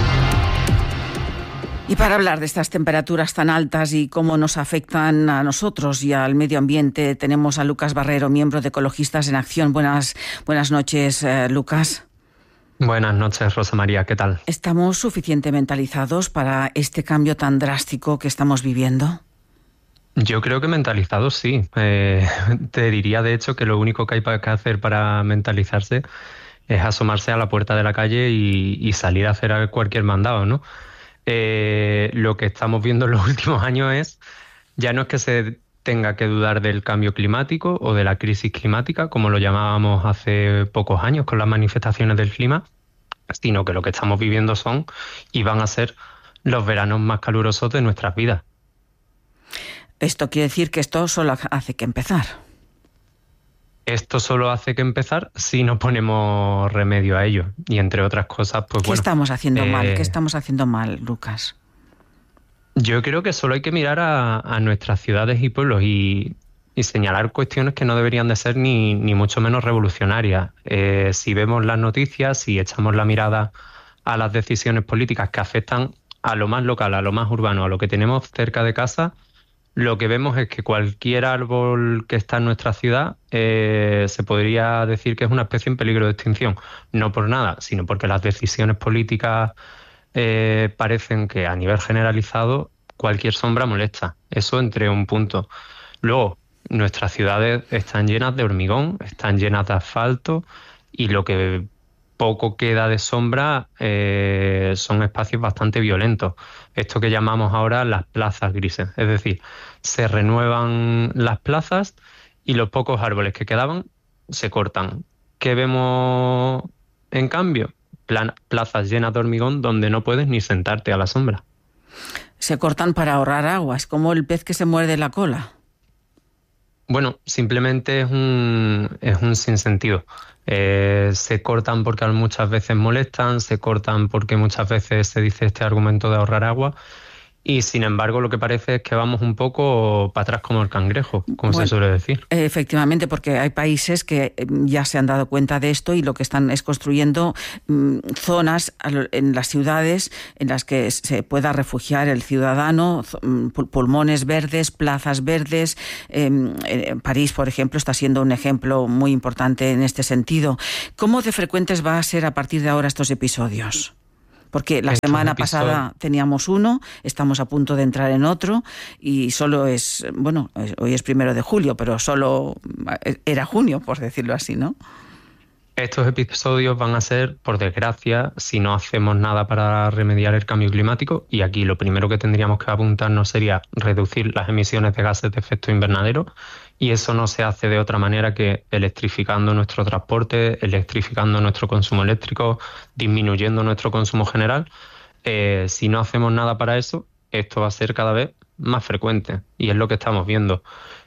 Y para hablar de estas temperaturas tan altas y cómo nos afectan a nosotros y al medio ambiente, tenemos a Lucas Barrero, miembro de Ecologistas en Acción. Buenas, buenas noches, eh, Lucas. Buenas noches, Rosa María, ¿qué tal? ¿Estamos suficientemente mentalizados para este cambio tan drástico que estamos viviendo? Yo creo que mentalizados sí. Eh, te diría, de hecho, que lo único que hay que hacer para mentalizarse es asomarse a la puerta de la calle y, y salir a hacer cualquier mandado, ¿no? Eh, lo que estamos viendo en los últimos años es, ya no es que se tenga que dudar del cambio climático o de la crisis climática, como lo llamábamos hace pocos años con las manifestaciones del clima, sino que lo que estamos viviendo son y van a ser los veranos más calurosos de nuestras vidas. Esto quiere decir que esto solo hace que empezar. Esto solo hace que empezar si no ponemos remedio a ello. Y entre otras cosas, pues ¿Qué bueno... estamos haciendo eh, mal? ¿Qué estamos haciendo mal, Lucas? Yo creo que solo hay que mirar a, a nuestras ciudades y pueblos y, y señalar cuestiones que no deberían de ser ni, ni mucho menos revolucionarias. Eh, si vemos las noticias, si echamos la mirada a las decisiones políticas que afectan a lo más local, a lo más urbano, a lo que tenemos cerca de casa, lo que vemos es que cualquier árbol que está en nuestra ciudad eh, se podría decir que es una especie en peligro de extinción. No por nada, sino porque las decisiones políticas eh, parecen que a nivel generalizado cualquier sombra molesta. Eso entre un punto. Luego, nuestras ciudades están llenas de hormigón, están llenas de asfalto, y lo que poco queda de sombra eh, son espacios bastante violentos. Esto que llamamos ahora las plazas grises. Es decir, se renuevan las plazas y los pocos árboles que quedaban se cortan. ¿Qué vemos en cambio? Plan- plazas llenas de hormigón donde no puedes ni sentarte a la sombra. Se cortan para ahorrar agua. Es como el pez que se muerde la cola. Bueno, simplemente es un, es un sinsentido. Eh, se cortan porque muchas veces molestan, se cortan porque muchas veces se dice este argumento de ahorrar agua. Y sin embargo lo que parece es que vamos un poco para atrás como el cangrejo, como bueno, se suele decir. Efectivamente, porque hay países que ya se han dado cuenta de esto y lo que están es construyendo mmm, zonas en las ciudades en las que se pueda refugiar el ciudadano, pulmones verdes, plazas verdes. Eh, París, por ejemplo, está siendo un ejemplo muy importante en este sentido. ¿Cómo de frecuentes va a ser a partir de ahora estos episodios? Porque la Estos semana episodios... pasada teníamos uno, estamos a punto de entrar en otro y solo es, bueno, hoy es primero de julio, pero solo era junio, por decirlo así, ¿no? Estos episodios van a ser, por desgracia, si no hacemos nada para remediar el cambio climático, y aquí lo primero que tendríamos que apuntarnos sería reducir las emisiones de gases de efecto invernadero, y eso no se hace de otra manera que electrificando nuestro transporte, electrificando nuestro consumo eléctrico, disminuyendo nuestro consumo general. Eh, si no hacemos nada para eso, esto va a ser cada vez más frecuente, y es lo que estamos viendo.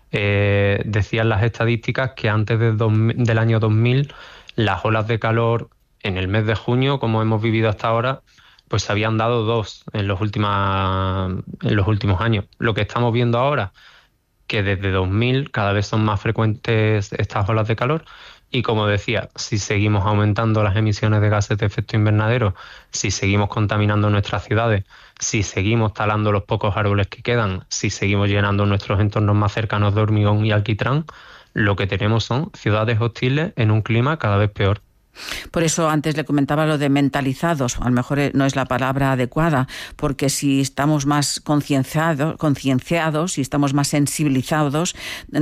Eh, decían las estadísticas que antes de dos, del año dos mil las olas de calor en el mes de junio, como hemos vivido hasta ahora, pues se habían dado dos en los, última, en los últimos años. Lo que estamos viendo ahora, que desde dos mil cada vez son más frecuentes estas olas de calor, y como decía, si seguimos aumentando las emisiones de gases de efecto invernadero, si seguimos contaminando nuestras ciudades, si seguimos talando los pocos árboles que quedan, si seguimos llenando nuestros entornos más cercanos de hormigón y alquitrán, lo que tenemos son ciudades hostiles en un clima cada vez peor. Por eso antes le comentaba lo de mentalizados, a lo mejor no es la palabra adecuada, porque si estamos más concienciados, concienciados, si estamos más sensibilizados,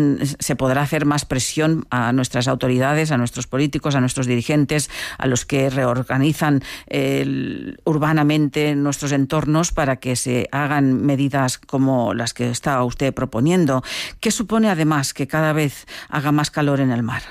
se podrá hacer más presión a nuestras autoridades, a nuestros políticos, a nuestros dirigentes, a los que reorganizan eh, urbanamente nuestros entornos para que se hagan medidas como las que está usted proponiendo. ¿Qué supone además que cada vez haga más calor en el mar?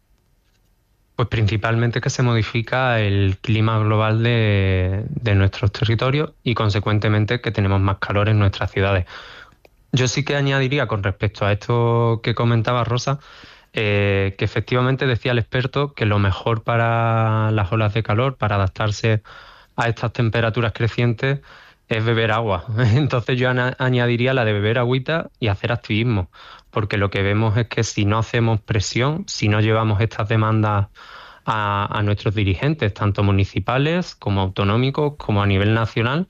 Pues principalmente que se modifica el clima global de, de nuestros territorios y consecuentemente que tenemos más calor en nuestras ciudades. Yo sí que añadiría con respecto a esto que comentaba Rosa, eh, que efectivamente decía el experto que lo mejor para las olas de calor, para adaptarse a estas temperaturas crecientes, es beber agua. Entonces yo añadiría la de beber agüita y hacer activismo, porque lo que vemos es que si no hacemos presión, si no llevamos estas demandas a, a nuestros dirigentes, tanto municipales como autonómicos, como a nivel nacional,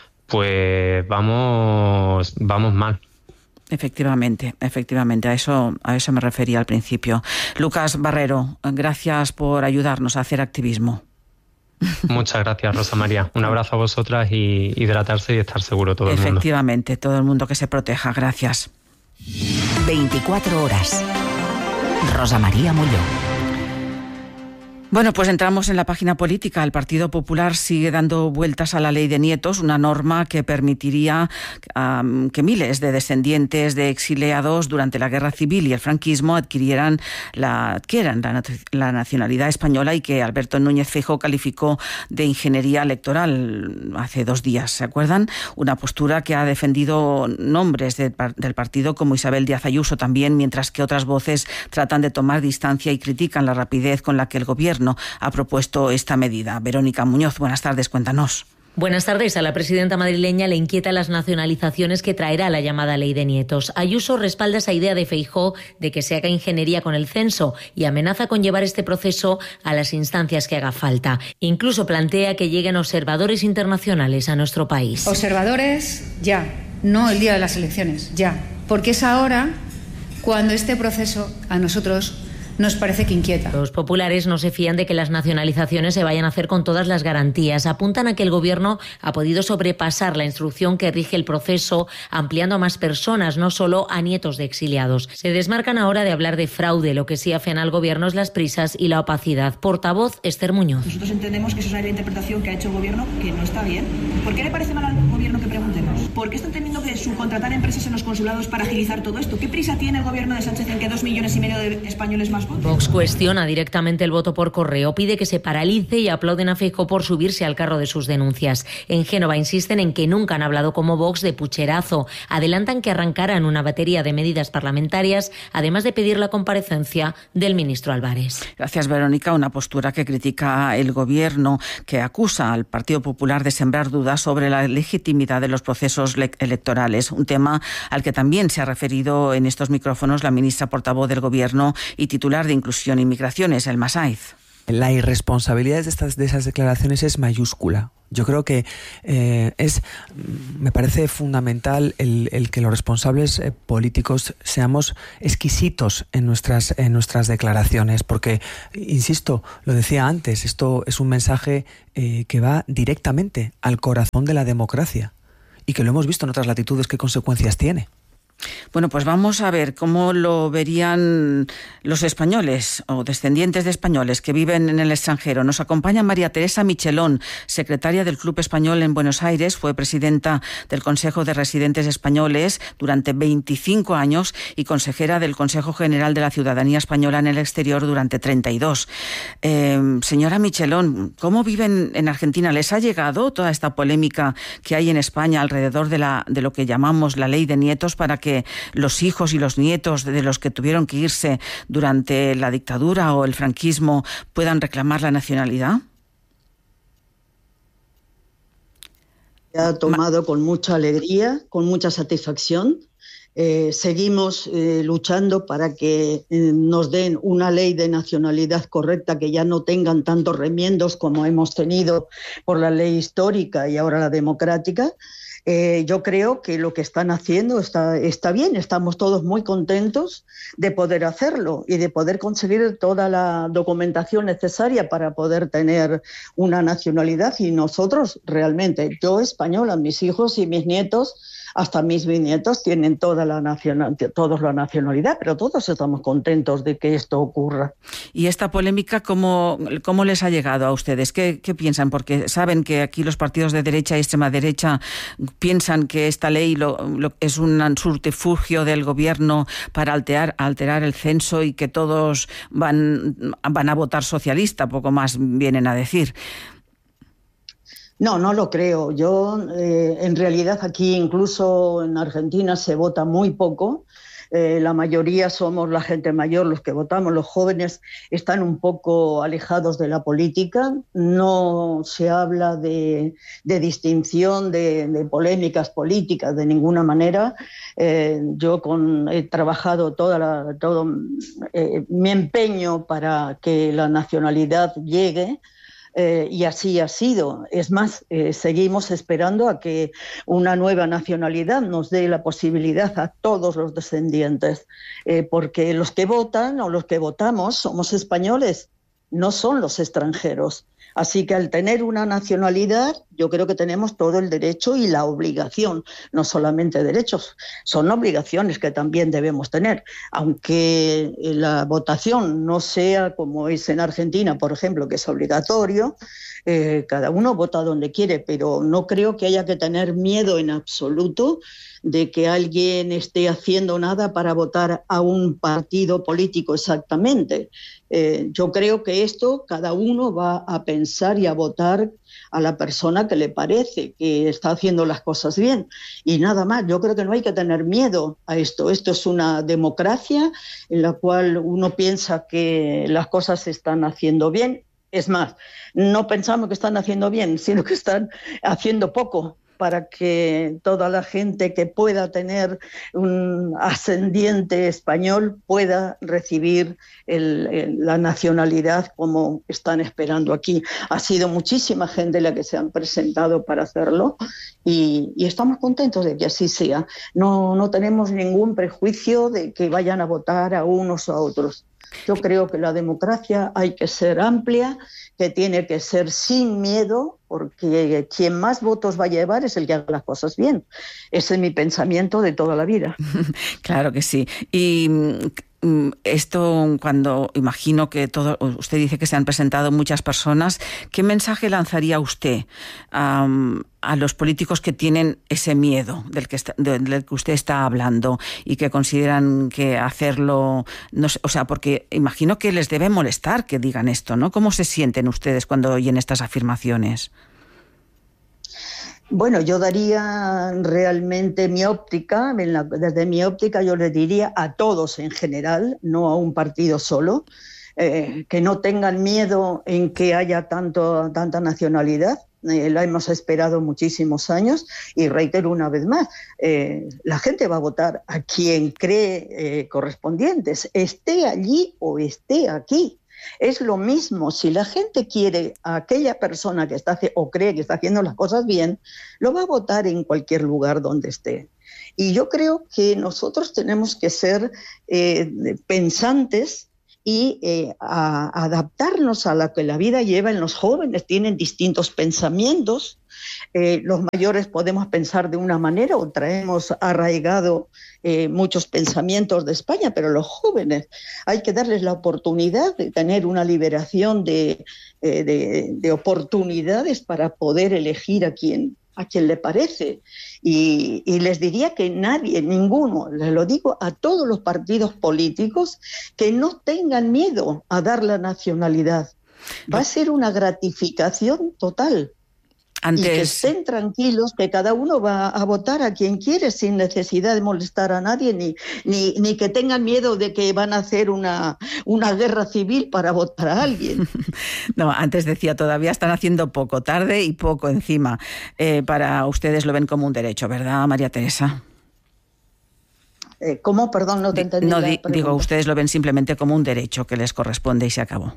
pues vamos, vamos mal. Efectivamente, efectivamente, a eso, a eso me refería al principio. Lucas Barrero, gracias por ayudarnos a hacer activismo. Muchas gracias, Rosa María. Un abrazo a vosotras y hidratarse y estar seguro todo el mundo. Efectivamente, todo el mundo que se proteja. Gracias. veinticuatro horas. Rosa María Mulló. Bueno, pues entramos en la página política. El Partido Popular sigue dando vueltas a la ley de nietos, una norma que permitiría um, que miles de descendientes de exiliados durante la Guerra Civil y el franquismo adquirieran la, adquieran la, la nacionalidad española y que Alberto Núñez Feijóo calificó de ingeniería electoral hace dos días, ¿se acuerdan? Una postura que ha defendido nombres de, del partido como Isabel Díaz Ayuso también, mientras que otras voces tratan de tomar distancia y critican la rapidez con la que el gobierno ha propuesto esta medida. Verónica Muñoz, buenas tardes, cuéntanos. Buenas tardes. A la presidenta madrileña le inquieta las nacionalizaciones que traerá la llamada ley de nietos. Ayuso respalda esa idea de Feijóo de que se haga ingeniería con el censo y amenaza con llevar este proceso a las instancias que haga falta. Incluso plantea que lleguen observadores internacionales a nuestro país. Observadores ya, no el día de las elecciones, ya. Porque es ahora cuando este proceso a nosotros nos parece que inquieta. Los populares no se fían de que las nacionalizaciones se vayan a hacer con todas las garantías. Apuntan a que el gobierno ha podido sobrepasar la instrucción que rige el proceso, ampliando a más personas, no solo a nietos de exiliados. Se desmarcan ahora de hablar de fraude. Lo que sí hacen al gobierno es las prisas y la opacidad. Portavoz, Esther Muñoz. Nosotros entendemos que esa es la interpretación que ha hecho el gobierno, que no está bien. ¿Por qué le parece mal al gobierno que preguntemos? ¿Por qué están teniendo que subcontratar empresas en los consulados para agilizar todo esto? ¿Qué prisa tiene el gobierno de Sánchez en que dos millones y medio de españoles más voten? Vox cuestiona directamente el voto por correo, pide que se paralice y aplauden a Feijóo por subirse al carro de sus denuncias. En Génova insisten en que nunca han hablado como Vox de pucherazo. Adelantan que arrancarán una batería de medidas parlamentarias, además de pedir la comparecencia del ministro Álvarez. Gracias, Verónica. Una postura que critica el gobierno, que acusa al Partido Popular de sembrar dudas sobre la legitimidad de los procesos electorales. Un tema al que también se ha referido en estos micrófonos la ministra portavoz del gobierno y titular de Inclusión y Migraciones, Elma Saiz. La irresponsabilidad de, estas, de esas declaraciones es mayúscula. Yo creo que eh, es, me parece fundamental el, el que los responsables eh, políticos seamos exquisitos en nuestras, en nuestras declaraciones, porque, insisto, lo decía antes, esto es un mensaje eh, que va directamente al corazón de la democracia y que lo hemos visto en otras latitudes, qué consecuencias tiene. Bueno, pues vamos a ver cómo lo verían los españoles o descendientes de españoles que viven en el extranjero. Nos acompaña María Teresa Michelón, secretaria del Club Español en Buenos Aires, fue presidenta del Consejo de Residentes Españoles durante veinticinco años y consejera del Consejo General de la Ciudadanía Española en el Exterior durante treinta y dos. Eh, señora Michelón, ¿cómo viven en Argentina? ¿Les ha llegado toda esta polémica que hay en España alrededor de, la, de lo que llamamos la ley de nietos para que los hijos y los nietos de los que tuvieron que irse durante la dictadura o el franquismo puedan reclamar la nacionalidad? Ha tomado con mucha alegría, con mucha satisfacción. Eh, seguimos eh, luchando para que eh, nos den una ley de nacionalidad correcta, que ya no tengan tantos remiendos como hemos tenido por la ley histórica y ahora la democrática. Eh, yo creo que lo que están haciendo está, está bien, estamos todos muy contentos de poder hacerlo y de poder conseguir toda la documentación necesaria para poder tener una nacionalidad. Y nosotros realmente, yo española, mis hijos y mis nietos, hasta mis bisnietos tienen toda la nacional, todos la nacionalidad, pero todos estamos contentos de que esto ocurra. ¿Y esta polémica cómo, cómo les ha llegado a ustedes? ¿Qué, qué piensan? Porque saben que aquí los partidos de derecha y extrema derecha piensan que esta ley lo, lo, es un subterfugio del gobierno para alterar, alterar el censo y que todos van, van a votar socialista, poco más vienen a decir. No, no lo creo. Yo, eh, en realidad, aquí incluso en Argentina se vota muy poco. Eh, la mayoría somos la gente mayor los que votamos. Los jóvenes están un poco alejados de la política. No se habla de, de distinción, de, de polémicas políticas de ninguna manera. Eh, yo con, he trabajado toda la, todo eh, mi empeño para que la nacionalidad llegue. Eh, y así ha sido. Es más, eh, seguimos esperando a que una nueva nacionalidad nos dé la posibilidad a todos los descendientes, eh, porque los que votan o los que votamos somos españoles, no son los extranjeros. Así que al tener una nacionalidad, yo creo que tenemos todo el derecho y la obligación, no solamente derechos, son obligaciones que también debemos tener. Aunque la votación no sea como es en Argentina, por ejemplo, que es obligatorio, eh, cada uno vota donde quiere, pero no creo que haya que tener miedo en absoluto de que alguien esté haciendo nada para votar a un partido político exactamente. Eh, yo creo que esto cada uno va a pensar y a votar a la persona que le parece que está haciendo las cosas bien. Y nada más, yo creo que no hay que tener miedo a esto. Esto es una democracia en la cual uno piensa que las cosas se están haciendo bien. Es más, no pensamos que están haciendo bien, sino que están haciendo poco para que toda la gente que pueda tener un ascendiente español pueda recibir el, el, la nacionalidad como están esperando aquí. Ha sido muchísima gente la que se han presentado para hacerlo y, y estamos contentos de que así sea. No, no tenemos ningún prejuicio de que vayan a votar a unos o a otros. Yo creo que la democracia hay que ser amplia, que tiene que ser sin miedo, porque quien más votos va a llevar es el que haga las cosas bien. Ese es mi pensamiento de toda la vida. Claro que sí. Y Esto, cuando imagino que todo, usted dice que se han presentado muchas personas, ¿qué mensaje lanzaría usted um, a los políticos que tienen ese miedo del que, está, del que usted está hablando y que consideran que hacerlo, no sé, o sea, porque imagino que les debe molestar que digan esto, ¿no? ¿Cómo se sienten ustedes cuando oyen estas afirmaciones? Bueno, yo daría realmente mi óptica, desde mi óptica yo le diría a todos en general, no a un partido solo, eh, que no tengan miedo en que haya tanto, tanta nacionalidad. Eh, la hemos esperado muchísimos años y reitero una vez más, eh, la gente va a votar a quien cree eh, correspondientes, esté allí o esté aquí. Es lo mismo, si la gente quiere a aquella persona que está o cree que está haciendo las cosas bien, lo va a votar en cualquier lugar donde esté. Y yo creo que nosotros tenemos que ser eh, pensantes y eh, a, adaptarnos a lo que la vida lleva. En los jóvenes tienen distintos pensamientos. Eh, los mayores podemos pensar de una manera o traemos arraigado eh, muchos pensamientos de España, pero los jóvenes hay que darles la oportunidad de tener una liberación de, eh, de, de oportunidades para poder elegir a quien, a quien le parece. Y, y les diría que nadie, ninguno, les lo digo a todos los partidos políticos, que no tengan miedo a dar la nacionalidad. Va a ser una gratificación total. Antes... Y que estén tranquilos, que cada uno va a votar a quien quiere sin necesidad de molestar a nadie, ni, ni, ni que tengan miedo de que van a hacer una, una guerra civil para votar a alguien. No, antes decía, todavía están haciendo poco, tarde y poco encima. Eh, para ustedes lo ven como un derecho, ¿verdad, María Teresa? Eh, ¿Cómo? Perdón, no te entendí. No, di, digo, ustedes lo ven simplemente como un derecho que les corresponde y se acabó.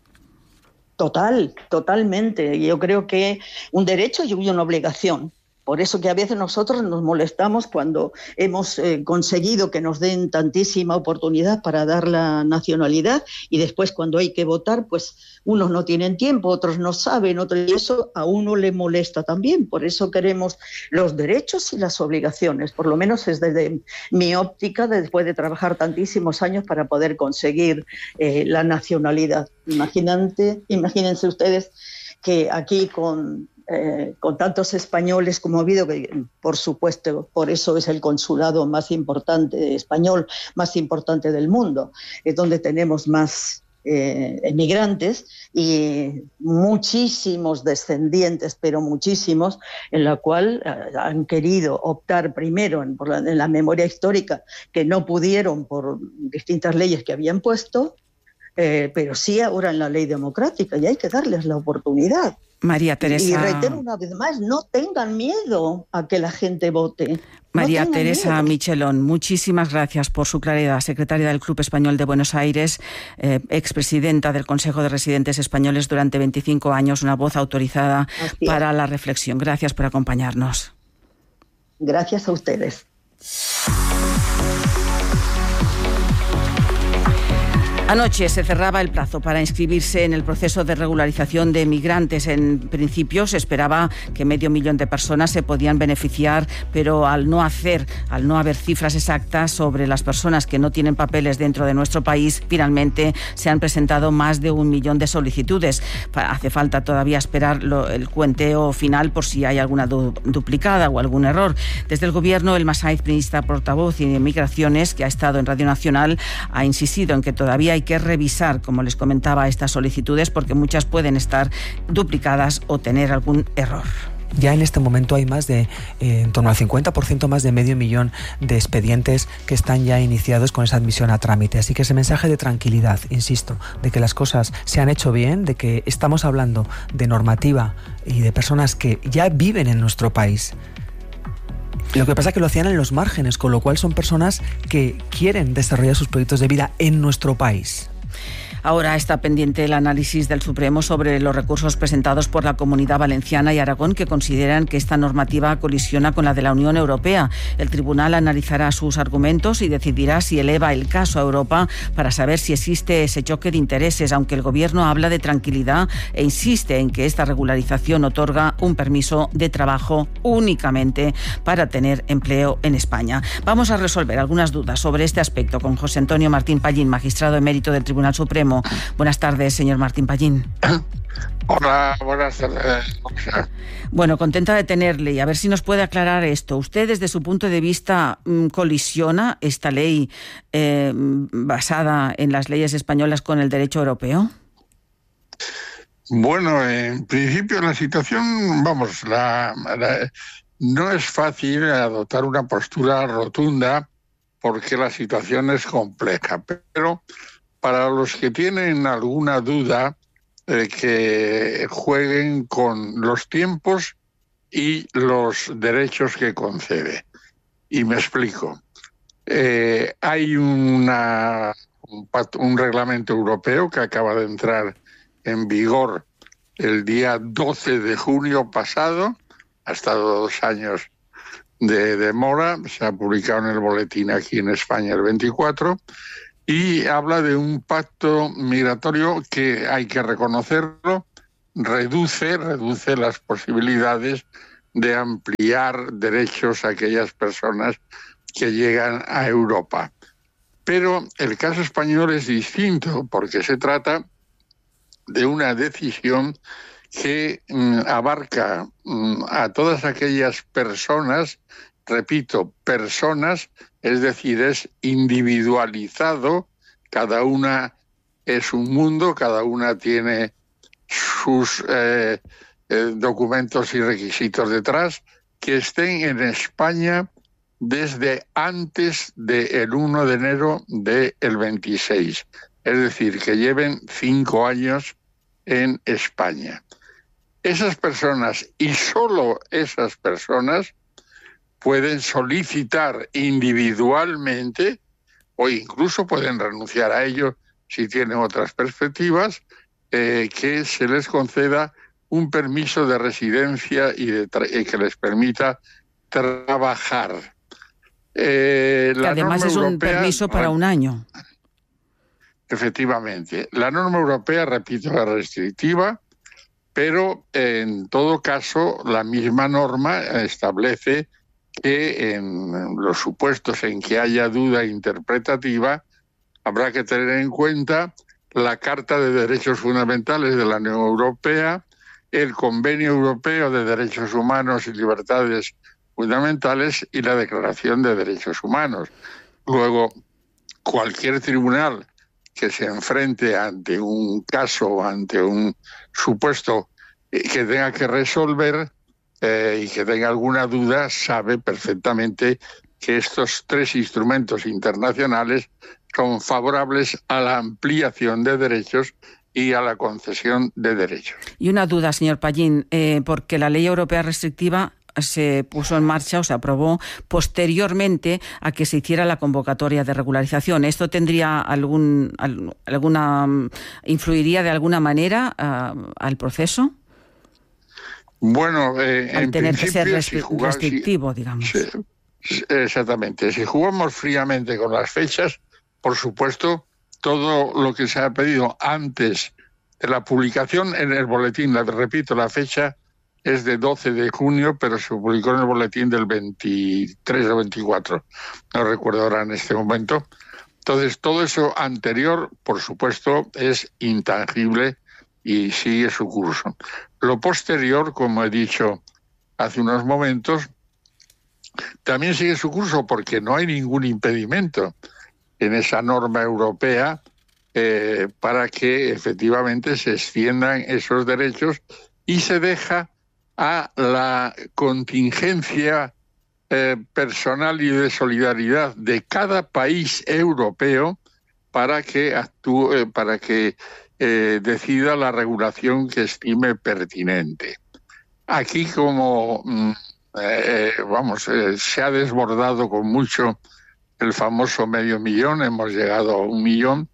Total, totalmente. Yo creo que un derecho y una obligación. Por eso que a veces nosotros nos molestamos cuando hemos eh, conseguido que nos den tantísima oportunidad para dar la nacionalidad y después cuando hay que votar, pues unos no tienen tiempo, otros no saben, otros, y eso a uno le molesta también. Por eso queremos los derechos y las obligaciones, por lo menos es desde mi óptica, después de trabajar tantísimos años para poder conseguir eh, la nacionalidad. Imagínate, imagínense ustedes que aquí con... Eh, con tantos españoles como ha habido, que por supuesto, por eso es el consulado más importante español, más importante del mundo, es donde tenemos más eh, emigrantes y muchísimos descendientes, pero muchísimos, en la cual eh, han querido optar primero en, por la, en la memoria histórica, que no pudieron por distintas leyes que habían puesto, eh, pero sí ahora en la ley democrática, y hay que darles la oportunidad. María Teresa... Y reitero una vez más, no tengan miedo a que la gente vote. María no Teresa miedo. Michelón, muchísimas gracias por su claridad. Secretaria del Club Español de Buenos Aires, eh, expresidenta del Consejo de Residentes Españoles durante veinticinco años, una voz autorizada para la reflexión. Gracias por acompañarnos. Gracias a ustedes. Anoche se cerraba el plazo para inscribirse en el proceso de regularización de migrantes. En principio se esperaba que medio millón de personas se podían beneficiar, pero al no hacer, al no haber cifras exactas sobre las personas que no tienen papeles dentro de nuestro país, finalmente se han presentado más de un millón de solicitudes. Hace falta todavía esperar lo, el cuenteo final por si hay alguna du- duplicada o algún error. Desde el Gobierno, el Massaid, ministra portavoz de Migraciones, que ha estado en Radio Nacional, ha insistido en que todavía hay que revisar, como les comentaba, estas solicitudes porque muchas pueden estar duplicadas o tener algún error. Ya en este momento hay más de, eh, en torno al cincuenta por ciento más de medio millón de expedientes que están ya iniciados con esa admisión a trámite. Así que ese mensaje de tranquilidad, insisto, de que las cosas se han hecho bien, de que estamos hablando de normativa y de personas que ya viven en nuestro país. Lo que pasa es que lo hacían en los márgenes, con lo cual son personas que quieren desarrollar sus proyectos de vida en nuestro país. Ahora está pendiente el análisis del Supremo sobre los recursos presentados por la Comunidad Valenciana y Aragón, que consideran que esta normativa colisiona con la de la Unión Europea. El tribunal analizará sus argumentos y decidirá si eleva el caso a Europa para saber si existe ese choque de intereses, aunque el Gobierno habla de tranquilidad e insiste en que esta regularización otorga un permiso de trabajo únicamente para tener empleo en España. Vamos a resolver algunas dudas sobre este aspecto con José Antonio Martín Pallín, magistrado emérito del Tribunal Supremo. Buenas tardes, señor Martín Pallín. Hola, buenas tardes. Bueno, contenta de tenerle y a ver si nos puede aclarar esto. ¿Usted, desde su punto de vista, colisiona esta ley eh, basada en las leyes españolas con el derecho europeo? Bueno, en principio la situación, vamos, la, la, no es fácil adoptar una postura rotunda porque la situación es compleja, pero para los que tienen alguna duda, eh, que jueguen con los tiempos y los derechos que concede. Y me explico. Eh, hay una, un, un reglamento europeo que acaba de entrar en vigor el día doce de junio pasado, ha estado dos años de demora, se ha publicado en el boletín aquí en España el veinticuatro, y habla de un pacto migratorio que, hay que reconocerlo, reduce, reduce las posibilidades de ampliar derechos a aquellas personas que llegan a Europa. Pero el caso español es distinto porque se trata de una decisión que mm, abarca mm, a todas aquellas personas, repito, personas, es decir, es individualizado, cada una es un mundo, cada una tiene sus eh, eh, documentos y requisitos detrás, que estén en España desde antes del uno de enero del veintiséis. Es decir, que lleven cinco años en España. Esas personas, y solo esas personas, pueden solicitar individualmente o incluso pueden renunciar a ello si tienen otras perspectivas, eh, que se les conceda un permiso de residencia y, de tra- y que les permita trabajar. Eh, que además es un europea, permiso para un año. Efectivamente. La norma europea, repito, es restrictiva, pero en todo caso la misma norma establece que en los supuestos en que haya duda interpretativa habrá que tener en cuenta la Carta de Derechos Fundamentales de la Unión Europea, el Convenio Europeo de Derechos Humanos y Libertades Fundamentales y la Declaración de Derechos Humanos. Luego, cualquier tribunal que se enfrente ante un caso, ante un supuesto que tenga que resolver eh, y que tenga alguna duda, sabe perfectamente que estos tres instrumentos internacionales son favorables a la ampliación de derechos y a la concesión de derechos. Y una duda, señor Pallín, eh, porque la ley europea restrictiva se puso en marcha o se aprobó posteriormente a que se hiciera la convocatoria de regularización. ¿Esto tendría algún alguna influiría de alguna manera uh, al proceso? Bueno, eh, al en tener que ser restri- si jugar, restrictivo, si, digamos. Si, exactamente. Si jugamos fríamente con las fechas, por supuesto, todo lo que se ha pedido antes de la publicación en el boletín, la, repito, la fecha es de doce de junio, pero se publicó en el boletín del veintitrés o veinticuatro, no recuerdo ahora en este momento. Entonces, todo eso anterior, por supuesto, es intangible y sigue su curso. Lo posterior, como he dicho hace unos momentos, también sigue su curso porque no hay ningún impedimento en esa norma europea eh, para que efectivamente se extiendan esos derechos y se deja a la contingencia eh, personal y de solidaridad de cada país europeo para que actúe, eh, para que eh, decida la regulación que estime pertinente. Aquí, como eh, vamos, eh, se ha desbordado con mucho el famoso medio millón, hemos llegado a un millón,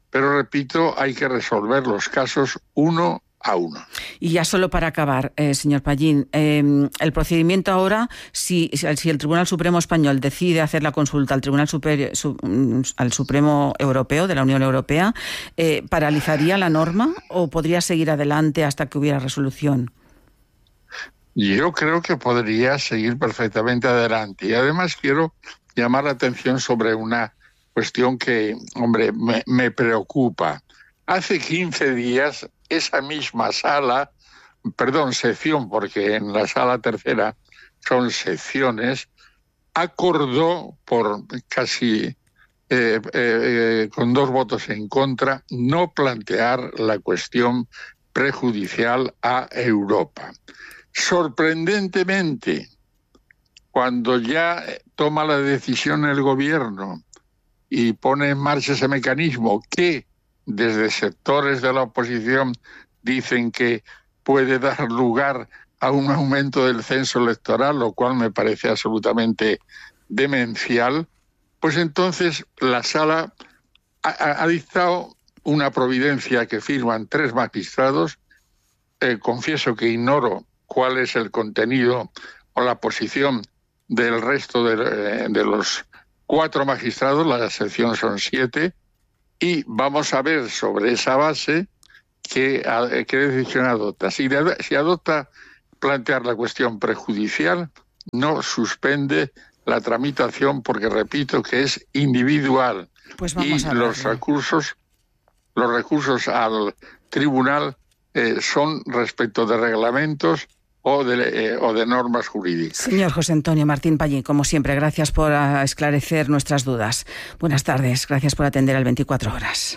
pero repito, hay que resolver los casos uno a uno. Y ya solo para acabar, eh, señor Pallín, eh, el procedimiento ahora, si, si el Tribunal Supremo Español decide hacer la consulta al Tribunal Super, su, al Supremo Europeo, de la Unión Europea, eh, ¿paralizaría la norma o podría seguir adelante hasta que hubiera resolución? Yo creo que podría seguir perfectamente adelante. Y además quiero llamar la atención sobre una cuestión que, hombre, me, me preocupa. Hace quince días, esa misma sala, perdón, sección, porque en la sala tercera son secciones, acordó por casi eh, eh, con dos votos en contra no plantear la cuestión prejudicial a Europa. Sorprendentemente, cuando ya toma la decisión el gobierno y pone en marcha ese mecanismo que desde sectores de la oposición dicen que puede dar lugar a un aumento del censo electoral, lo cual me parece absolutamente demencial, pues entonces la sala ha, ha dictado una providencia que firman tres magistrados. Eh, confieso que ignoro cuál es el contenido o la posición del resto de, de los cuatro magistrados, la sección son siete, y vamos a ver sobre esa base qué, qué decisión adopta. Si, si adopta plantear la cuestión prejudicial, no suspende la tramitación porque, repito, que es individual. Pues vamos y a los recursos, los recursos al tribunal eh, son respecto de reglamentos o de, eh, o de normas jurídicas. Señor José Antonio Martín Pallín, como siempre, gracias por uh, esclarecer nuestras dudas. Buenas tardes, gracias por atender al veinticuatro horas.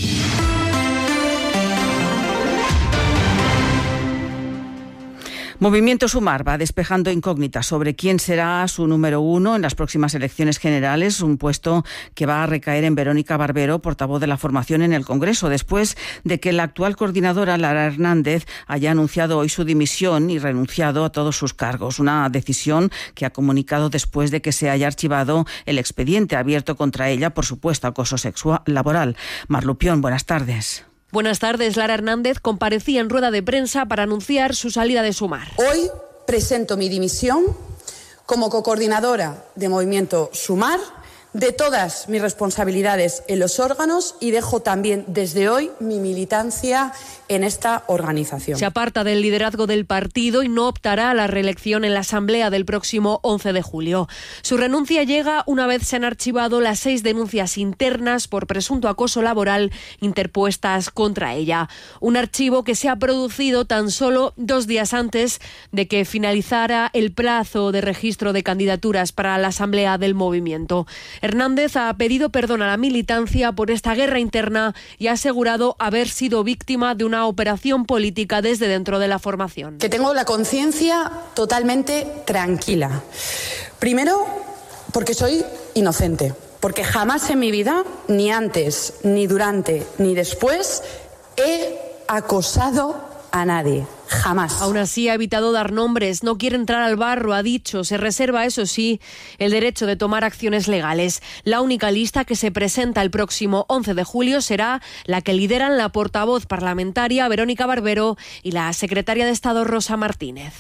Movimiento Sumar va despejando incógnitas sobre quién será su número uno en las próximas elecciones generales, un puesto que va a recaer en Verónica Barbero, portavoz de la formación en el Congreso, después de que la actual coordinadora, Lara Hernández, haya anunciado hoy su dimisión y renunciado a todos sus cargos. Una decisión que ha comunicado después de que se haya archivado el expediente abierto contra ella por supuesto acoso sexual laboral. Mar Lupión, buenas tardes. Buenas tardes. Lara Hernández comparecía en rueda de prensa para anunciar su salida de Sumar. Hoy presento mi dimisión como cocoordinadora de Movimiento Sumar, de todas mis responsabilidades en los órganos y dejo también desde hoy mi militancia en esta organización. Se aparta del liderazgo del partido y no optará a la reelección en la Asamblea del próximo once de julio. Su renuncia llega una vez se han archivado las seis denuncias internas por presunto acoso laboral interpuestas contra ella. Un archivo que se ha producido tan solo dos días antes de que finalizara el plazo de registro de candidaturas para la Asamblea del movimiento. Hernández ha pedido perdón a la militancia por esta guerra interna y ha asegurado haber sido víctima de una operación política desde dentro de la formación. Que tengo la conciencia totalmente tranquila. Primero, porque soy inocente, porque jamás en mi vida, ni antes, ni durante, ni después, he acosado a nadie. Jamás. Aún así ha evitado dar nombres, no quiere entrar al barro, ha dicho, se reserva, eso sí, el derecho de tomar acciones legales. La única lista que se presenta el próximo once de julio será la que lideran la portavoz parlamentaria Verónica Barbero y la secretaria de Estado Rosa Martínez.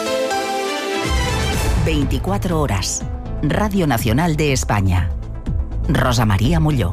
veinticuatro horas. Radio Nacional de España. Rosa María Mulló.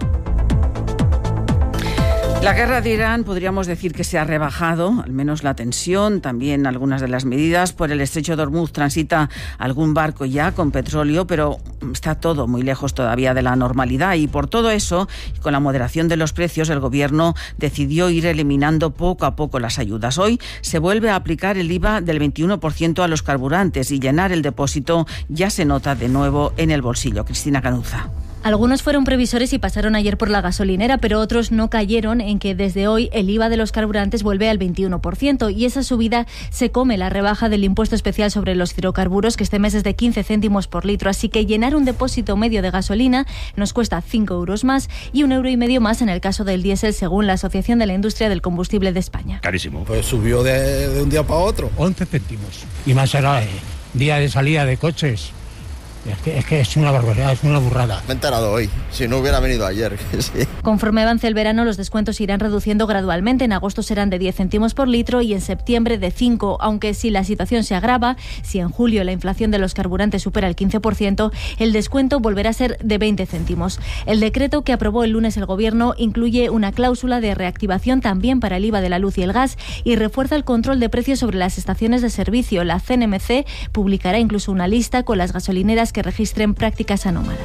La guerra de Irán podríamos decir que se ha rebajado, al menos la tensión, también algunas de las medidas. Por el estrecho de Hormuz transita algún barco ya con petróleo, pero está todo muy lejos todavía de la normalidad y por todo eso, con la moderación de los precios, el gobierno decidió ir eliminando poco a poco las ayudas. Hoy se vuelve a aplicar el I V A del veintiuno por ciento a los carburantes y llenar el depósito ya se nota de nuevo en el bolsillo. Cristina Canuza. Algunos fueron previsores y pasaron ayer por la gasolinera, pero otros no cayeron en que desde hoy el I V A de los carburantes vuelve al veintiuno por ciento y esa subida se come la rebaja del impuesto especial sobre los hidrocarburos, que este mes es de quince céntimos por litro. Así que llenar un depósito medio de gasolina nos cuesta cinco euros más y un euro y medio más en el caso del diésel, según la Asociación de la Industria del Combustible de España. Carísimo. Pues subió de, de un día para otro. once céntimos. Y más será eh, día de salida de coches. Es que, es que es una barbaridad, es una burrada. Me he enterado hoy, si no hubiera venido ayer. Sí. Conforme avance el verano, los descuentos irán reduciendo gradualmente. En agosto serán de diez céntimos por litro y en septiembre de cinco, aunque si la situación se agrava, si en julio la inflación de los carburantes supera el quince por ciento, el descuento volverá a ser de veinte céntimos. El decreto que aprobó el lunes el Gobierno incluye una cláusula de reactivación también para el I V A de la luz y el gas y refuerza el control de precios sobre las estaciones de servicio. La C N M C publicará incluso una lista con las gasolineras que registren prácticas anómalas.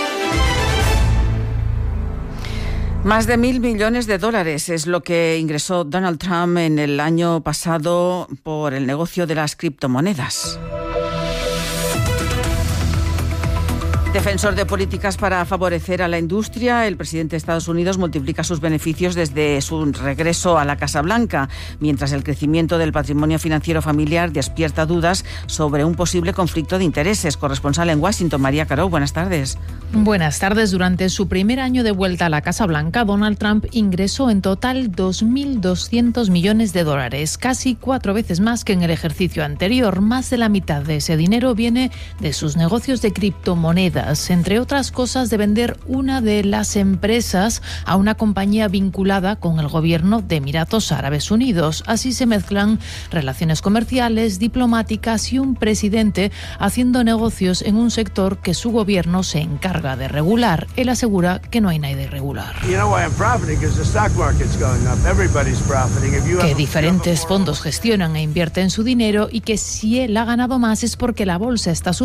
Más de mil millones de dólares es lo que ingresó Donald Trump en el año pasado por el negocio de las criptomonedas. Defensor de políticas para favorecer a la industria, el presidente de Estados Unidos multiplica sus beneficios desde su regreso a la Casa Blanca, mientras el crecimiento del patrimonio financiero familiar despierta dudas sobre un posible conflicto de intereses. Corresponsal en Washington, María Caro, buenas tardes. Buenas tardes. Durante su primer año de vuelta a la Casa Blanca, Donald Trump ingresó en total dos mil doscientos millones de dólares, casi cuatro veces más que en el ejercicio anterior. Más de la mitad de ese dinero viene de sus negocios de criptomonedas, entre otras cosas de vender una de las empresas a una compañía vinculada con el gobierno de Emiratos Árabes Unidos. Así se mezclan relaciones comerciales, diplomáticas y un presidente haciendo negocios en un sector que su gobierno se encarga de regular. Él asegura que no hay nada irregular. Que diferentes fondos gestionan e invierten su dinero y que si él ha ganado más es porque la bolsa está subiendo